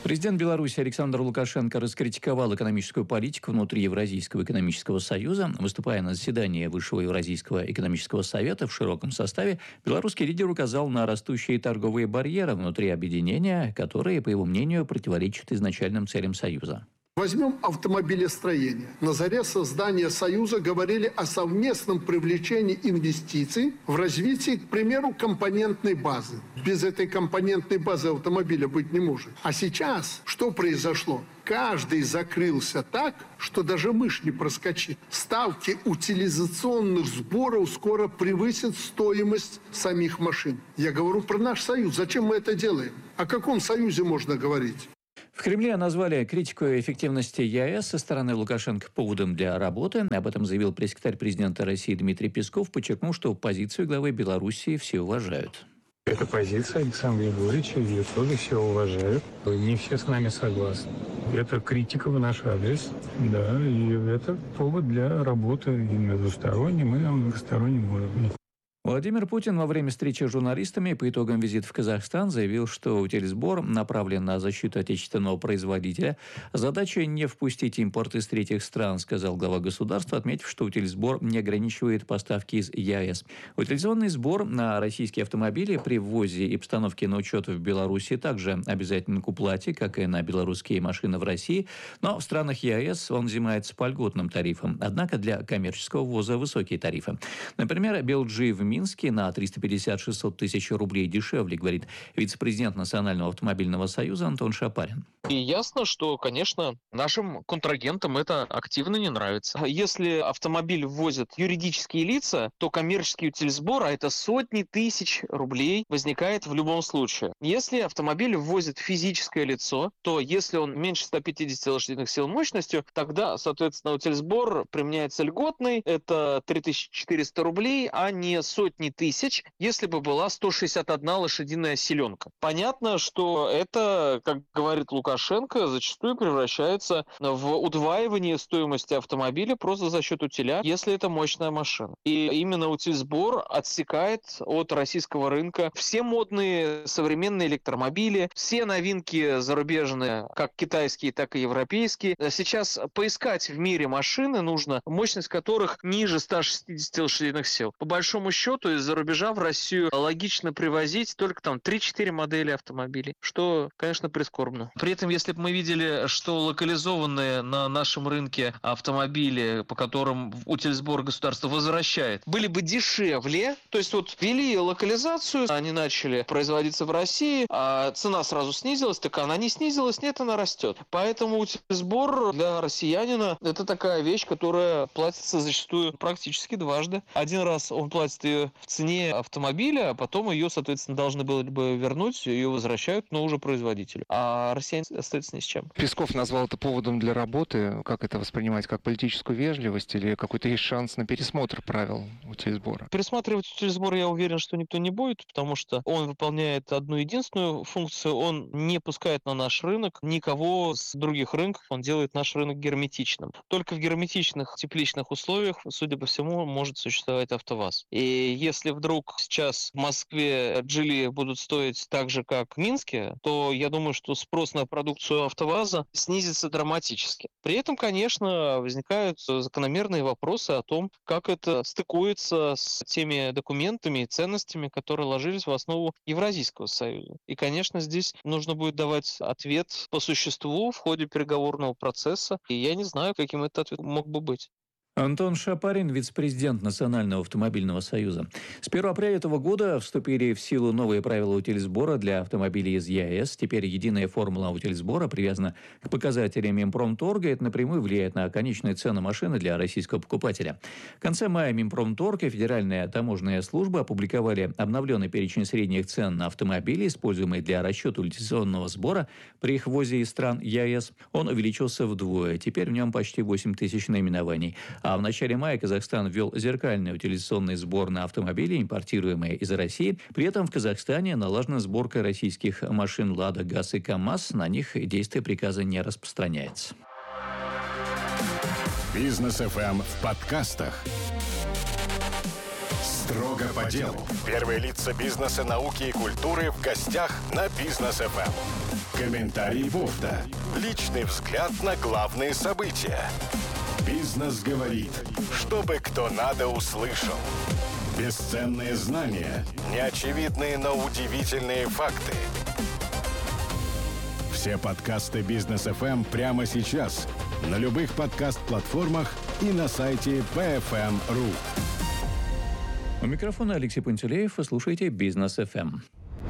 Президент Беларуси Александр Лукашенко раскритиковал экономическую политику внутри Евразийского экономического союза. Выступая на заседании Высшего Евразийского экономического совета в широком составе, белорусский лидер указал на растущие торговые барьеры внутри объединения, которые, по его мнению, противоречат изначальным целям Союза. Возьмем автомобилестроение. На заре создания Союза говорили о совместном привлечении инвестиций в развитие, к примеру, компонентной базы. Без этой компонентной базы автомобиля быть не может. А сейчас что произошло? Каждый закрылся так, что даже мышь не проскочит. Ставки утилизационных сборов скоро превысят стоимость самих машин. Я говорю про наш Союз. Зачем мы это делаем? О каком Союзе можно говорить? В Кремле назвали критику эффективности ЕАЭС со стороны Лукашенко поводом для работы. Об этом заявил пресс-секретарь президента России Дмитрий Песков, подчеркнув, что позицию главы Белоруссии все уважают. Это позиция Александра Григорьевича, ее тоже все уважают. Не все с нами согласны. Это критика в наш адрес, да, и это повод для работы и на двустороннем, и на многостороннем уровне. Владимир Путин во время встречи с журналистами по итогам визита в Казахстан заявил, что утилизбор направлен на защиту отечественного производителя. Задача не впустить импорт из третьих стран, сказал глава государства, отметив, что утилизбор не ограничивает поставки из ЕАЭС. Утилизационный сбор на российские автомобили при ввозе и постановке на учет в Беларуси также обязателен к уплате, как и на белорусские машины в России, но в странах ЕАЭС он взимается по льготным тарифам. Однако для коммерческого ввоза высокие тарифы. Например, би эл джи в Минске на триста пятьдесят - шестьсот тысяч рублей дешевле, говорит вице-президент Национального автомобильного союза Антон Шапарин. И ясно, что, конечно, нашим контрагентам это активно не нравится. Если автомобиль ввозят юридические лица, то коммерческий утилизбор, а это сотни тысяч рублей, возникает в любом случае. Если автомобиль ввозит физическое лицо, то если он меньше ста пятидесяти лошадиных сил мощностью, тогда, соответственно, утилизбор применяется льготный, это три тысячи четыреста рублей, а не сотни тысяч, если бы была сто шестьдесят одна лошадиная силенка. Понятно, что это, как говорит Лукашенко, зачастую превращается в удваивание стоимости автомобиля просто за счет утиля, если это мощная машина. И именно утильсбор отсекает от российского рынка все модные современные электромобили, все новинки зарубежные, как китайские, так и европейские. Сейчас поискать в мире машины нужно, мощность которых ниже ста шестидесяти лошадиных сил. По большому счету, из-за рубежа в Россию логично привозить только там три-четыре модели автомобилей, что, конечно, прискорбно. При этом, если бы мы видели, что локализованные на нашем рынке автомобили, по которым утильсбор государство возвращает, были бы дешевле, то есть вот ввели локализацию, они начали производиться в России, а цена сразу снизилась, так она не снизилась, нет, она растет. Поэтому утильсбор для россиянина это такая вещь, которая платится зачастую практически дважды. Один раз он платит ее в цене автомобиля, а потом ее, соответственно, должны были бы вернуть, ее возвращают, но уже производителю. А россияне остаются ни с чем. Песков назвал это поводом для работы. Как это воспринимать? Как политическую вежливость или какой-то есть шанс на пересмотр правил утильсбора? Пересматривать утильсбор, я уверен, что никто не будет, потому что он выполняет одну единственную функцию. Он не пускает на наш рынок никого с других рынков. Он делает наш рынок герметичным. Только в герметичных тепличных условиях, судя по всему, может существовать АвтоВАЗ. И если вдруг сейчас в Москве джили будут стоить так же, как в Минске, то я думаю, что спрос на продукцию АвтоВАЗа снизится драматически. При этом, конечно, возникают закономерные вопросы о том, как это стыкуется с теми документами и ценностями, которые ложились в основу Евразийского союза. И, конечно, здесь нужно будет давать ответ по существу в ходе переговорного процесса. И я не знаю, каким этот ответ мог бы быть. Антон Шапарин, вице-президент Национального автомобильного союза. С первого апреля этого года вступили в силу новые правила утильсбора для автомобилей из ЕАЭС. Теперь единая формула утильсбора привязана к показателям Минпромторга. Это напрямую влияет на конечную цену машины для российского покупателя. В конце мая Минпромторг и Федеральная таможенная служба опубликовали обновленный перечень средних цен на автомобили, используемые для расчета утилизационного сбора при их ввозе из стран ЕАЭС. Он увеличился вдвое. Теперь в нем почти восемь тысяч наименований. А в начале мая Казахстан ввел зеркальный утилизационный сбор на автомобили, импортируемые из России. При этом в Казахстане налажена сборка российских машин «Лада», «ГАЗ» и «КамАЗ». На них действие приказа не распространяется. Бизнес эф эм в подкастах. Строго по делу. Первые лица бизнеса, науки и культуры в гостях на Бизнес эф эм. Комментарий Бовда. Личный взгляд на главные события. Бизнес говорит, чтобы кто надо услышал. Бесценные знания, неочевидные, но удивительные факты. Все подкасты Бизнес эф эм прямо сейчас на любых подкаст-платформах и на сайте би эф эм точка ру. У микрофона Алексей Пантелеев, вы слушаете Бизнес эф эм.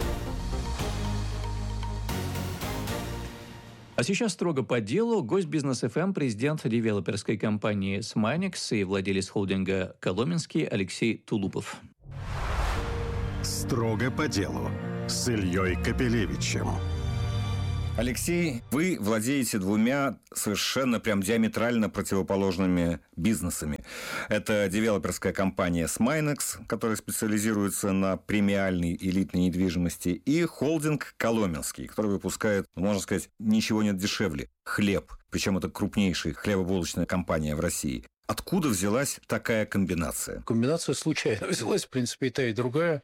А сейчас строго по делу. Гость Бизнес эф эм, президент девелоперской компании Sminex и владелец холдинга «Коломенский» Алексей Тулупов. Строго по делу с Ильей Капелевичем. Алексей, вы владеете двумя совершенно прям диаметрально противоположными бизнесами. Это девелоперская компания Sminex, которая специализируется на премиальной элитной недвижимости, и холдинг Коломенский, который выпускает, можно сказать, ничего нет дешевле – хлеб. Причем это крупнейшая хлебобулочная компания в России. Откуда взялась такая комбинация? Комбинация случайно взялась, в принципе, и та, и другая.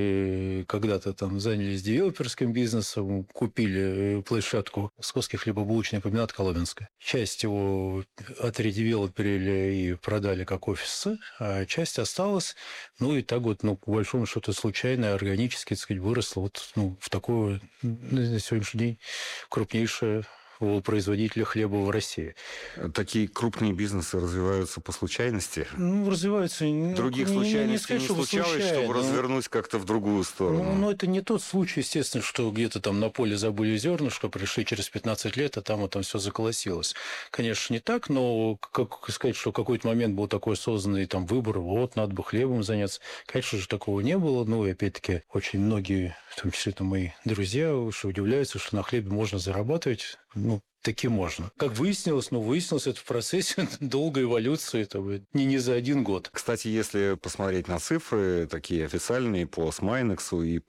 Мы когда-то там занялись девелоперским бизнесом, купили площадку Московский хлебобулочный комбинат Коломенская. Часть его отредевелоперили и продали как офисы, а часть осталась. Ну и так вот, ну, по большому счету, случайно, органически, так сказать, выросла вот, ну, в такое, на сегодняшний день, крупнейшее у производителя хлеба в России. Такие крупные бизнесы развиваются по случайности? Ну, развиваются... Других не, случайностей не, не, сказать, не чтобы случалось, случайно, чтобы но... развернуть как-то в другую сторону? Ну, ну, это не тот случай, естественно, что где-то там на поле забыли зернышко, пришли через пятнадцать лет, а там вот там все заколосилось. Конечно, не так, но как сказать, что в какой-то момент был такой осознанный там выбор, вот, надо бы хлебом заняться. Конечно же, такого не было. Ну, и опять-таки, очень многие, в том числе там мои друзья, что удивляются, что на хлебе можно зарабатывать. Ну, таки можно. Как выяснилось, ну, выяснилось это в процессе долгой эволюции, это не, не за один год. Кстати, если посмотреть на цифры, такие официальные по Sminex и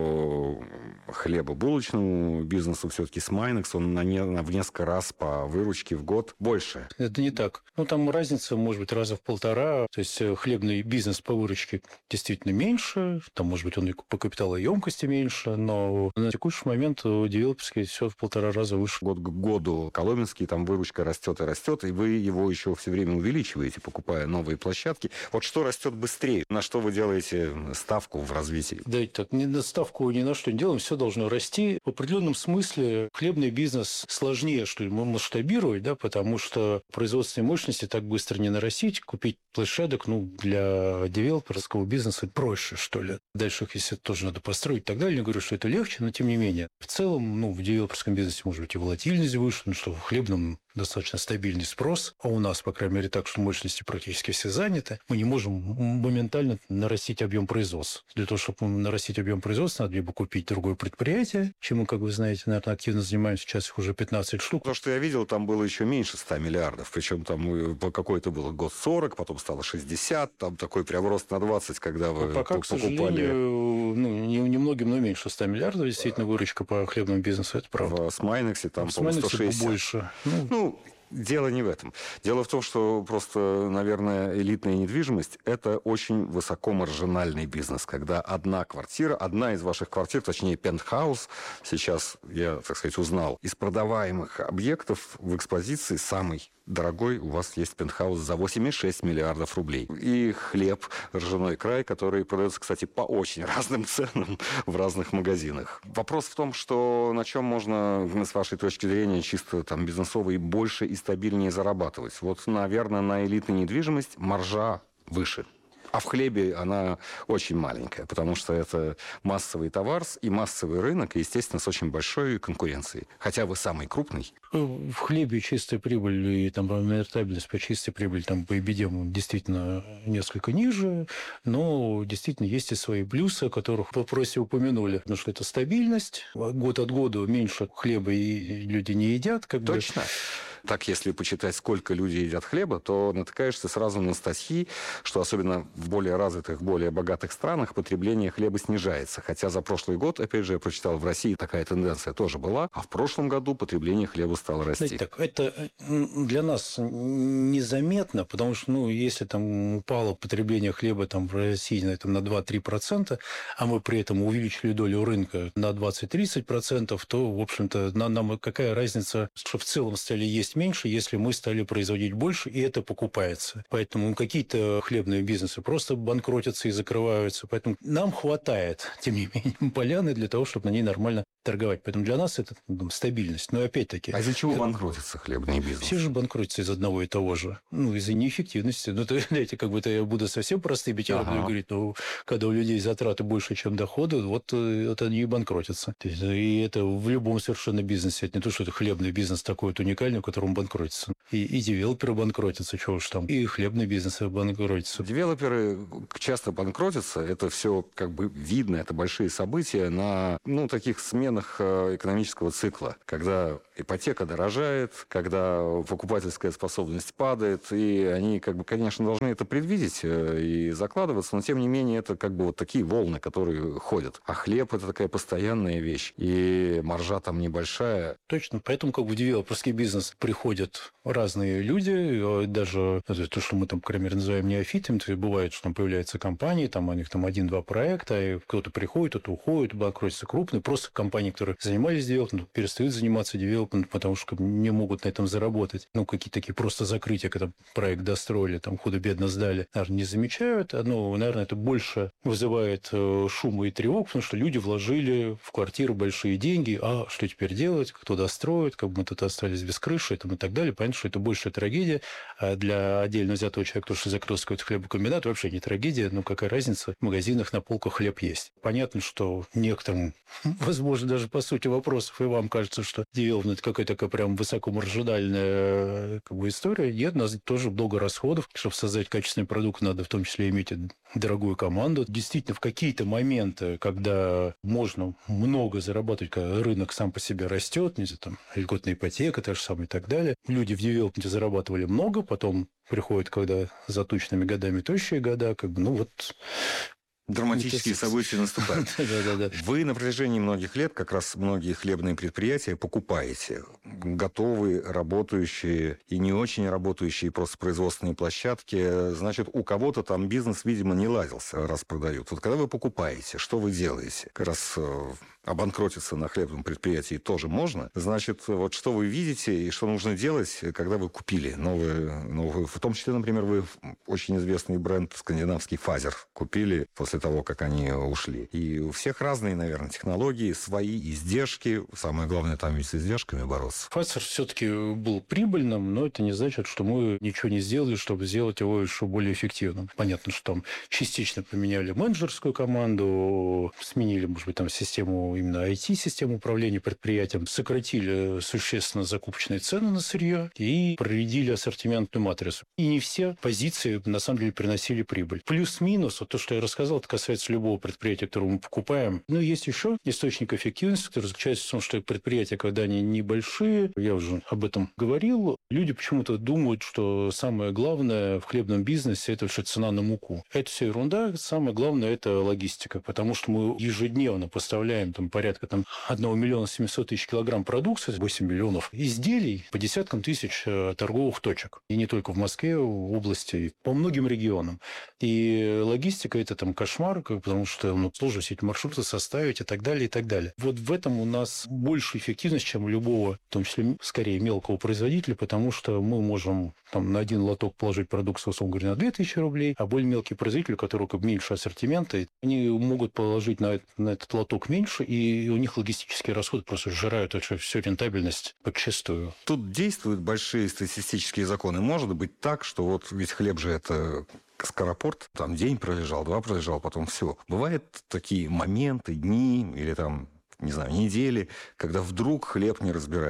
по хлебобулочному бизнесу, все-таки Sminex, он на, не, на в несколько раз по выручке в год больше. Это не так. Ну, там разница, может быть, раза в полтора. То есть хлебный бизнес по выручке действительно меньше, там, может быть, он и по капиталоемкости меньше, но на текущий момент девелоперский все в полтора раза выше. Год к году Коломенский, там выручка растет и растет, и вы его еще все время увеличиваете, покупая новые площадки. Вот что растет быстрее? На что вы делаете ставку в развитии? Да, так, ни на ставку ни на что не делаем, все должно расти. В определенном смысле хлебный бизнес сложнее, что ли, масштабировать, да, потому что производственные мощности так быстро не нарастить, купить площадок, ну, для девелоперского бизнеса проще, что ли. Дальше их, если тоже надо построить и так далее, я говорю, что это легче, но тем не менее. В целом, ну, в девелоперском бизнесе может быть и волатильность выше, ну, что в хлебном достаточно стабильный спрос, а у нас, по крайней мере, так, что мощности практически все заняты, мы не можем моментально нарастить объем производства. Для того, чтобы нарастить объем производства, надо либо купить другое предприятие, чем мы, как вы знаете, наверное, активно занимаемся, сейчас их уже пятнадцать штук. То, что я видел, там было еще меньше ста миллиардов, причем там какой-то был год сорок, потом стало шестьдесят, там такой прям рост на двадцать, когда вы Пока, покупали. К сожалению, ну, немногим, но меньше ста миллиардов, действительно, выручка по хлебному бизнесу, это правда. В Sminex там, в по-моему, сто шестьдесят. Больше. Ну, ну, дело не в этом. Дело в том, что просто, наверное, элитная недвижимость – это очень высокомаржинальный бизнес, когда одна квартира, одна из ваших квартир, точнее, пентхаус, сейчас я, так сказать, узнал, из продаваемых объектов в экспозиции самый дорогой у вас есть пентхаус за восемь целых шесть десятых миллиардов рублей. И хлеб «Ржаной край», который продается, кстати, по очень разным ценам в разных магазинах. Вопрос в том, что на чем можно, с вашей точки зрения, чисто там бизнесово и больше и стабильнее зарабатывать. Вот, наверное, на элитной недвижимость маржа выше. А в хлебе она очень маленькая, потому что это массовый товар и массовый рынок, и, естественно, с очень большой конкуренцией. Хотя вы самый крупный. В хлебе чистая прибыль и там рентабельность по чистой прибыли там, по эбидему действительно несколько ниже, но действительно есть и свои плюсы, о которых в вопросе упомянули. Потому что это стабильность. Год от года меньше хлеба и люди не едят. Как Точно. бы. Так, если почитать, сколько людей едят хлеба, то натыкаешься сразу на статьи, что особенно в более развитых, более богатых странах потребление хлеба снижается. Хотя за прошлый год, опять же, я прочитал, в России такая тенденция тоже была, а в прошлом году потребление хлеба стало расти. Знаете, так, это для нас незаметно, потому что, ну, если там упало потребление хлеба там, в России на, там, на два-три процента, а мы при этом увеличили долю рынка на двадцать-тридцать процентов, то, в общем-то, нам, нам какая разница, что в целом стали есть меньше, если мы стали производить больше, и это покупается. Поэтому какие-то хлебные бизнесы просто банкротятся и закрываются. Поэтому нам хватает, тем не менее, поляны для того, чтобы на ней нормально торговать. Поэтому для нас это ну, стабильность. Но опять-таки... А из-за чего банкротится хлебный бизнес? Все же банкротятся из одного и того же. Ну, из-за неэффективности. Ну, то, знаете, как бы-то я буду совсем простым термином ага. говорить, но когда у людей затраты больше, чем доходы, вот, вот они и банкротятся. И это в любом совершенно бизнесе. Это не то, что это хлебный бизнес такой вот уникальный, в котором банкротится. И, и девелоперы банкротятся, чего уж там. И хлебный бизнес банкротится. Девелоперы часто банкротятся. Это все как бы видно. Это большие события на ну, таких сменах экономического цикла. Когда ипотека дорожает, когда покупательская способность падает, и они, как бы, конечно, должны это предвидеть и закладываться, но, тем не менее, это как бы вот такие волны, которые ходят. А хлеб – это такая постоянная вещь, и маржа там небольшая. Точно, поэтому как бы в девелоперский бизнес приходят разные люди, даже то, что мы там, к примеру, называем неофитами, то есть бывает, что там появляются компании, там у них там один-два проекта, и кто-то приходит, кто-то уходит, банкротится крупный, просто компании, которые занимались девелопментом, перестают заниматься девелопментом, потому что не могут на этом заработать. Ну, какие-то такие просто закрытия, когда проект достроили, там худо-бедно сдали, наверное, не замечают. Но, наверное, это больше вызывает шума и тревог, потому что люди вложили в квартиру большие деньги, а что теперь делать, кто достроит, как бы мы тут остались без крыши там, и так далее. Понятно, что это большая трагедия. А для отдельно взятого человека, то, что закрылся какой-то хлебокомбинат, вообще не трагедия, но какая разница, в магазинах на полках хлеб есть. Понятно, что некоторым, возможно, даже по сути вопросов, и вам кажется, что девелопмент это какая-то такая прям высокомаржинальная как бы, история. Нет, у нас тоже много расходов. Чтобы создать качественный продукт, надо в том числе иметь дорогую команду. Действительно, в какие-то моменты, когда можно много зарабатывать, когда рынок сам по себе растет, не знаю, там, льготная ипотека, та же самая и так далее, люди в девелопменте зарабатывали много, потом приходят, когда за тучными годами тощие года, как бы, ну вот... Драматические события наступают. Вы на протяжении многих лет, как раз многие хлебные предприятия покупаете. Готовые, работающие и не очень работающие просто производственные площадки. Значит, у кого-то там бизнес, видимо, не ладился, раз продают. Вот когда вы покупаете, что вы делаете? Как раз обанкротиться на хлебном предприятии тоже можно. Значит, вот что вы видите и что нужно делать, когда вы купили новые, новые... В том числе, например, вы очень известный бренд скандинавский Фазер купили после того, как они ушли. И у всех разные, наверное, технологии, свои издержки. Самое главное, там ведь с издержками бороться. Фазер все-таки был прибыльным, но это не значит, что мы ничего не сделали, чтобы сделать его еще более эффективным. Понятно, что там частично поменяли менеджерскую команду, сменили, может быть, там систему, именно ай ти-систему управления предприятием, сократили существенно закупочные цены на сырье и проредили ассортиментную матрицу. И не все позиции, на самом деле, приносили прибыль. Плюс-минус, вот то, что я рассказал, это касается любого предприятия, которое мы покупаем. Но есть еще источник эффективности, который заключается в том, что предприятия, когда они небольшие, я уже об этом говорил, люди почему-то думают, что самое главное в хлебном бизнесе – это вообще цена на муку. Это все ерунда. Самое главное – это логистика, потому что мы ежедневно поставляем там, порядка там, одного миллиона семисот тысяч килограмм продукции, восемь миллионов изделий по десяткам тысяч торговых точек. И не только в Москве, в области, по многим регионам. И логистика – это там кошмар, потому что ну, сложно все эти маршруты составить и так далее, и так далее. Вот в этом у нас больше эффективность, чем у любого, в том числе, скорее, мелкого производителя, потому что мы можем там, на один лоток положить продукцию, условно говоря, на две тысячи рублей, а более мелкие производители, у которых меньше ассортимента, они могут положить на, на этот лоток меньше, и у них логистические расходы просто сжирают вообще всю рентабельность подчистую. Тут действуют большие статистические законы. Может быть так, что вот ведь хлеб же это... скоропорт, там день пролежал, два пролежал, потом все. Бывают такие моменты, дни или там, не знаю, недели, когда вдруг хлеб не разбирается.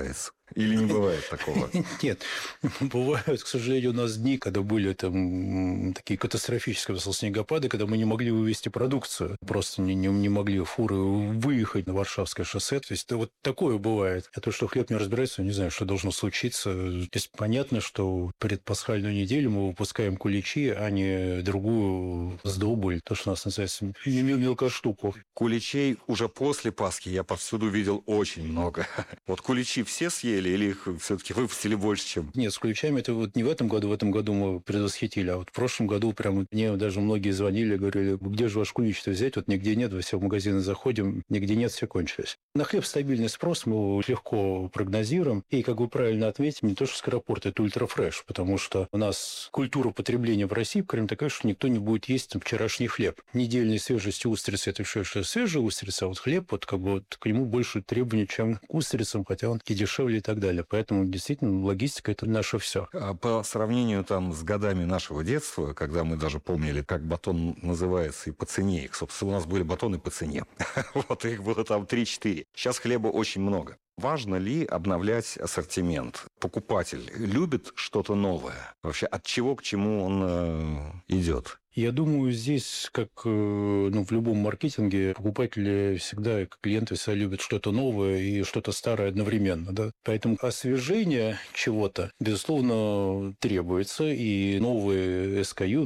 Или не бывает такого? Нет, бывают, к сожалению, у нас дни, когда были там такие катастрофические снегопады, когда мы не могли вывести продукцию, просто не, не, не могли фуры выехать на Варшавское шоссе. То есть вот такое бывает. А то, что хлеб не разбирается, не знаю, что должно случиться. Здесь понятно, что предпасхальную неделю мы выпускаем куличи, а не другую сдобуль, то, что у нас называется мелкоштуку. Куличей уже после Пасхи я повсюду видел очень много. Вот куличи все съели или их все-таки выпустили больше, чем... Нет, с куличами это вот не в этом году, в этом году мы предвосхитили, а вот в прошлом году прям мне даже многие звонили, говорили, где же ваш кулич-то взять? Вот нигде нет, во все магазины заходим, нигде нет, все кончилось. На хлеб стабильный спрос, мы его легко прогнозируем. И, как вы правильно отметили, не то, что скоропорт, это ультрафреш, потому что у нас культура потребления в России, кроме такая, что никто не будет есть там, вчерашний хлеб. Недельной свежести устрицы – это все, что свежая устрица, а вот хлеб, вот как бы вот, к нему больше требований, чем к устрицам, хотя он и дешевле и так далее. Поэтому, действительно, логистика – это наше все. По сравнению там с годами нашего детства, когда мы даже помнили, как батон называется, и по цене их, собственно, у нас были батоны по цене. Вот их было там три-четыре. Сейчас хлеба очень много. Важно ли обновлять ассортимент? Покупатель любит что-то новое? Вообще от чего к чему он э, идет? Я думаю, здесь, как ну, в любом маркетинге, покупатели всегда, клиенты всегда любят что-то новое и что-то старое одновременно. Да? Поэтому освежение чего-то, безусловно, требуется. И новые эс кей ю,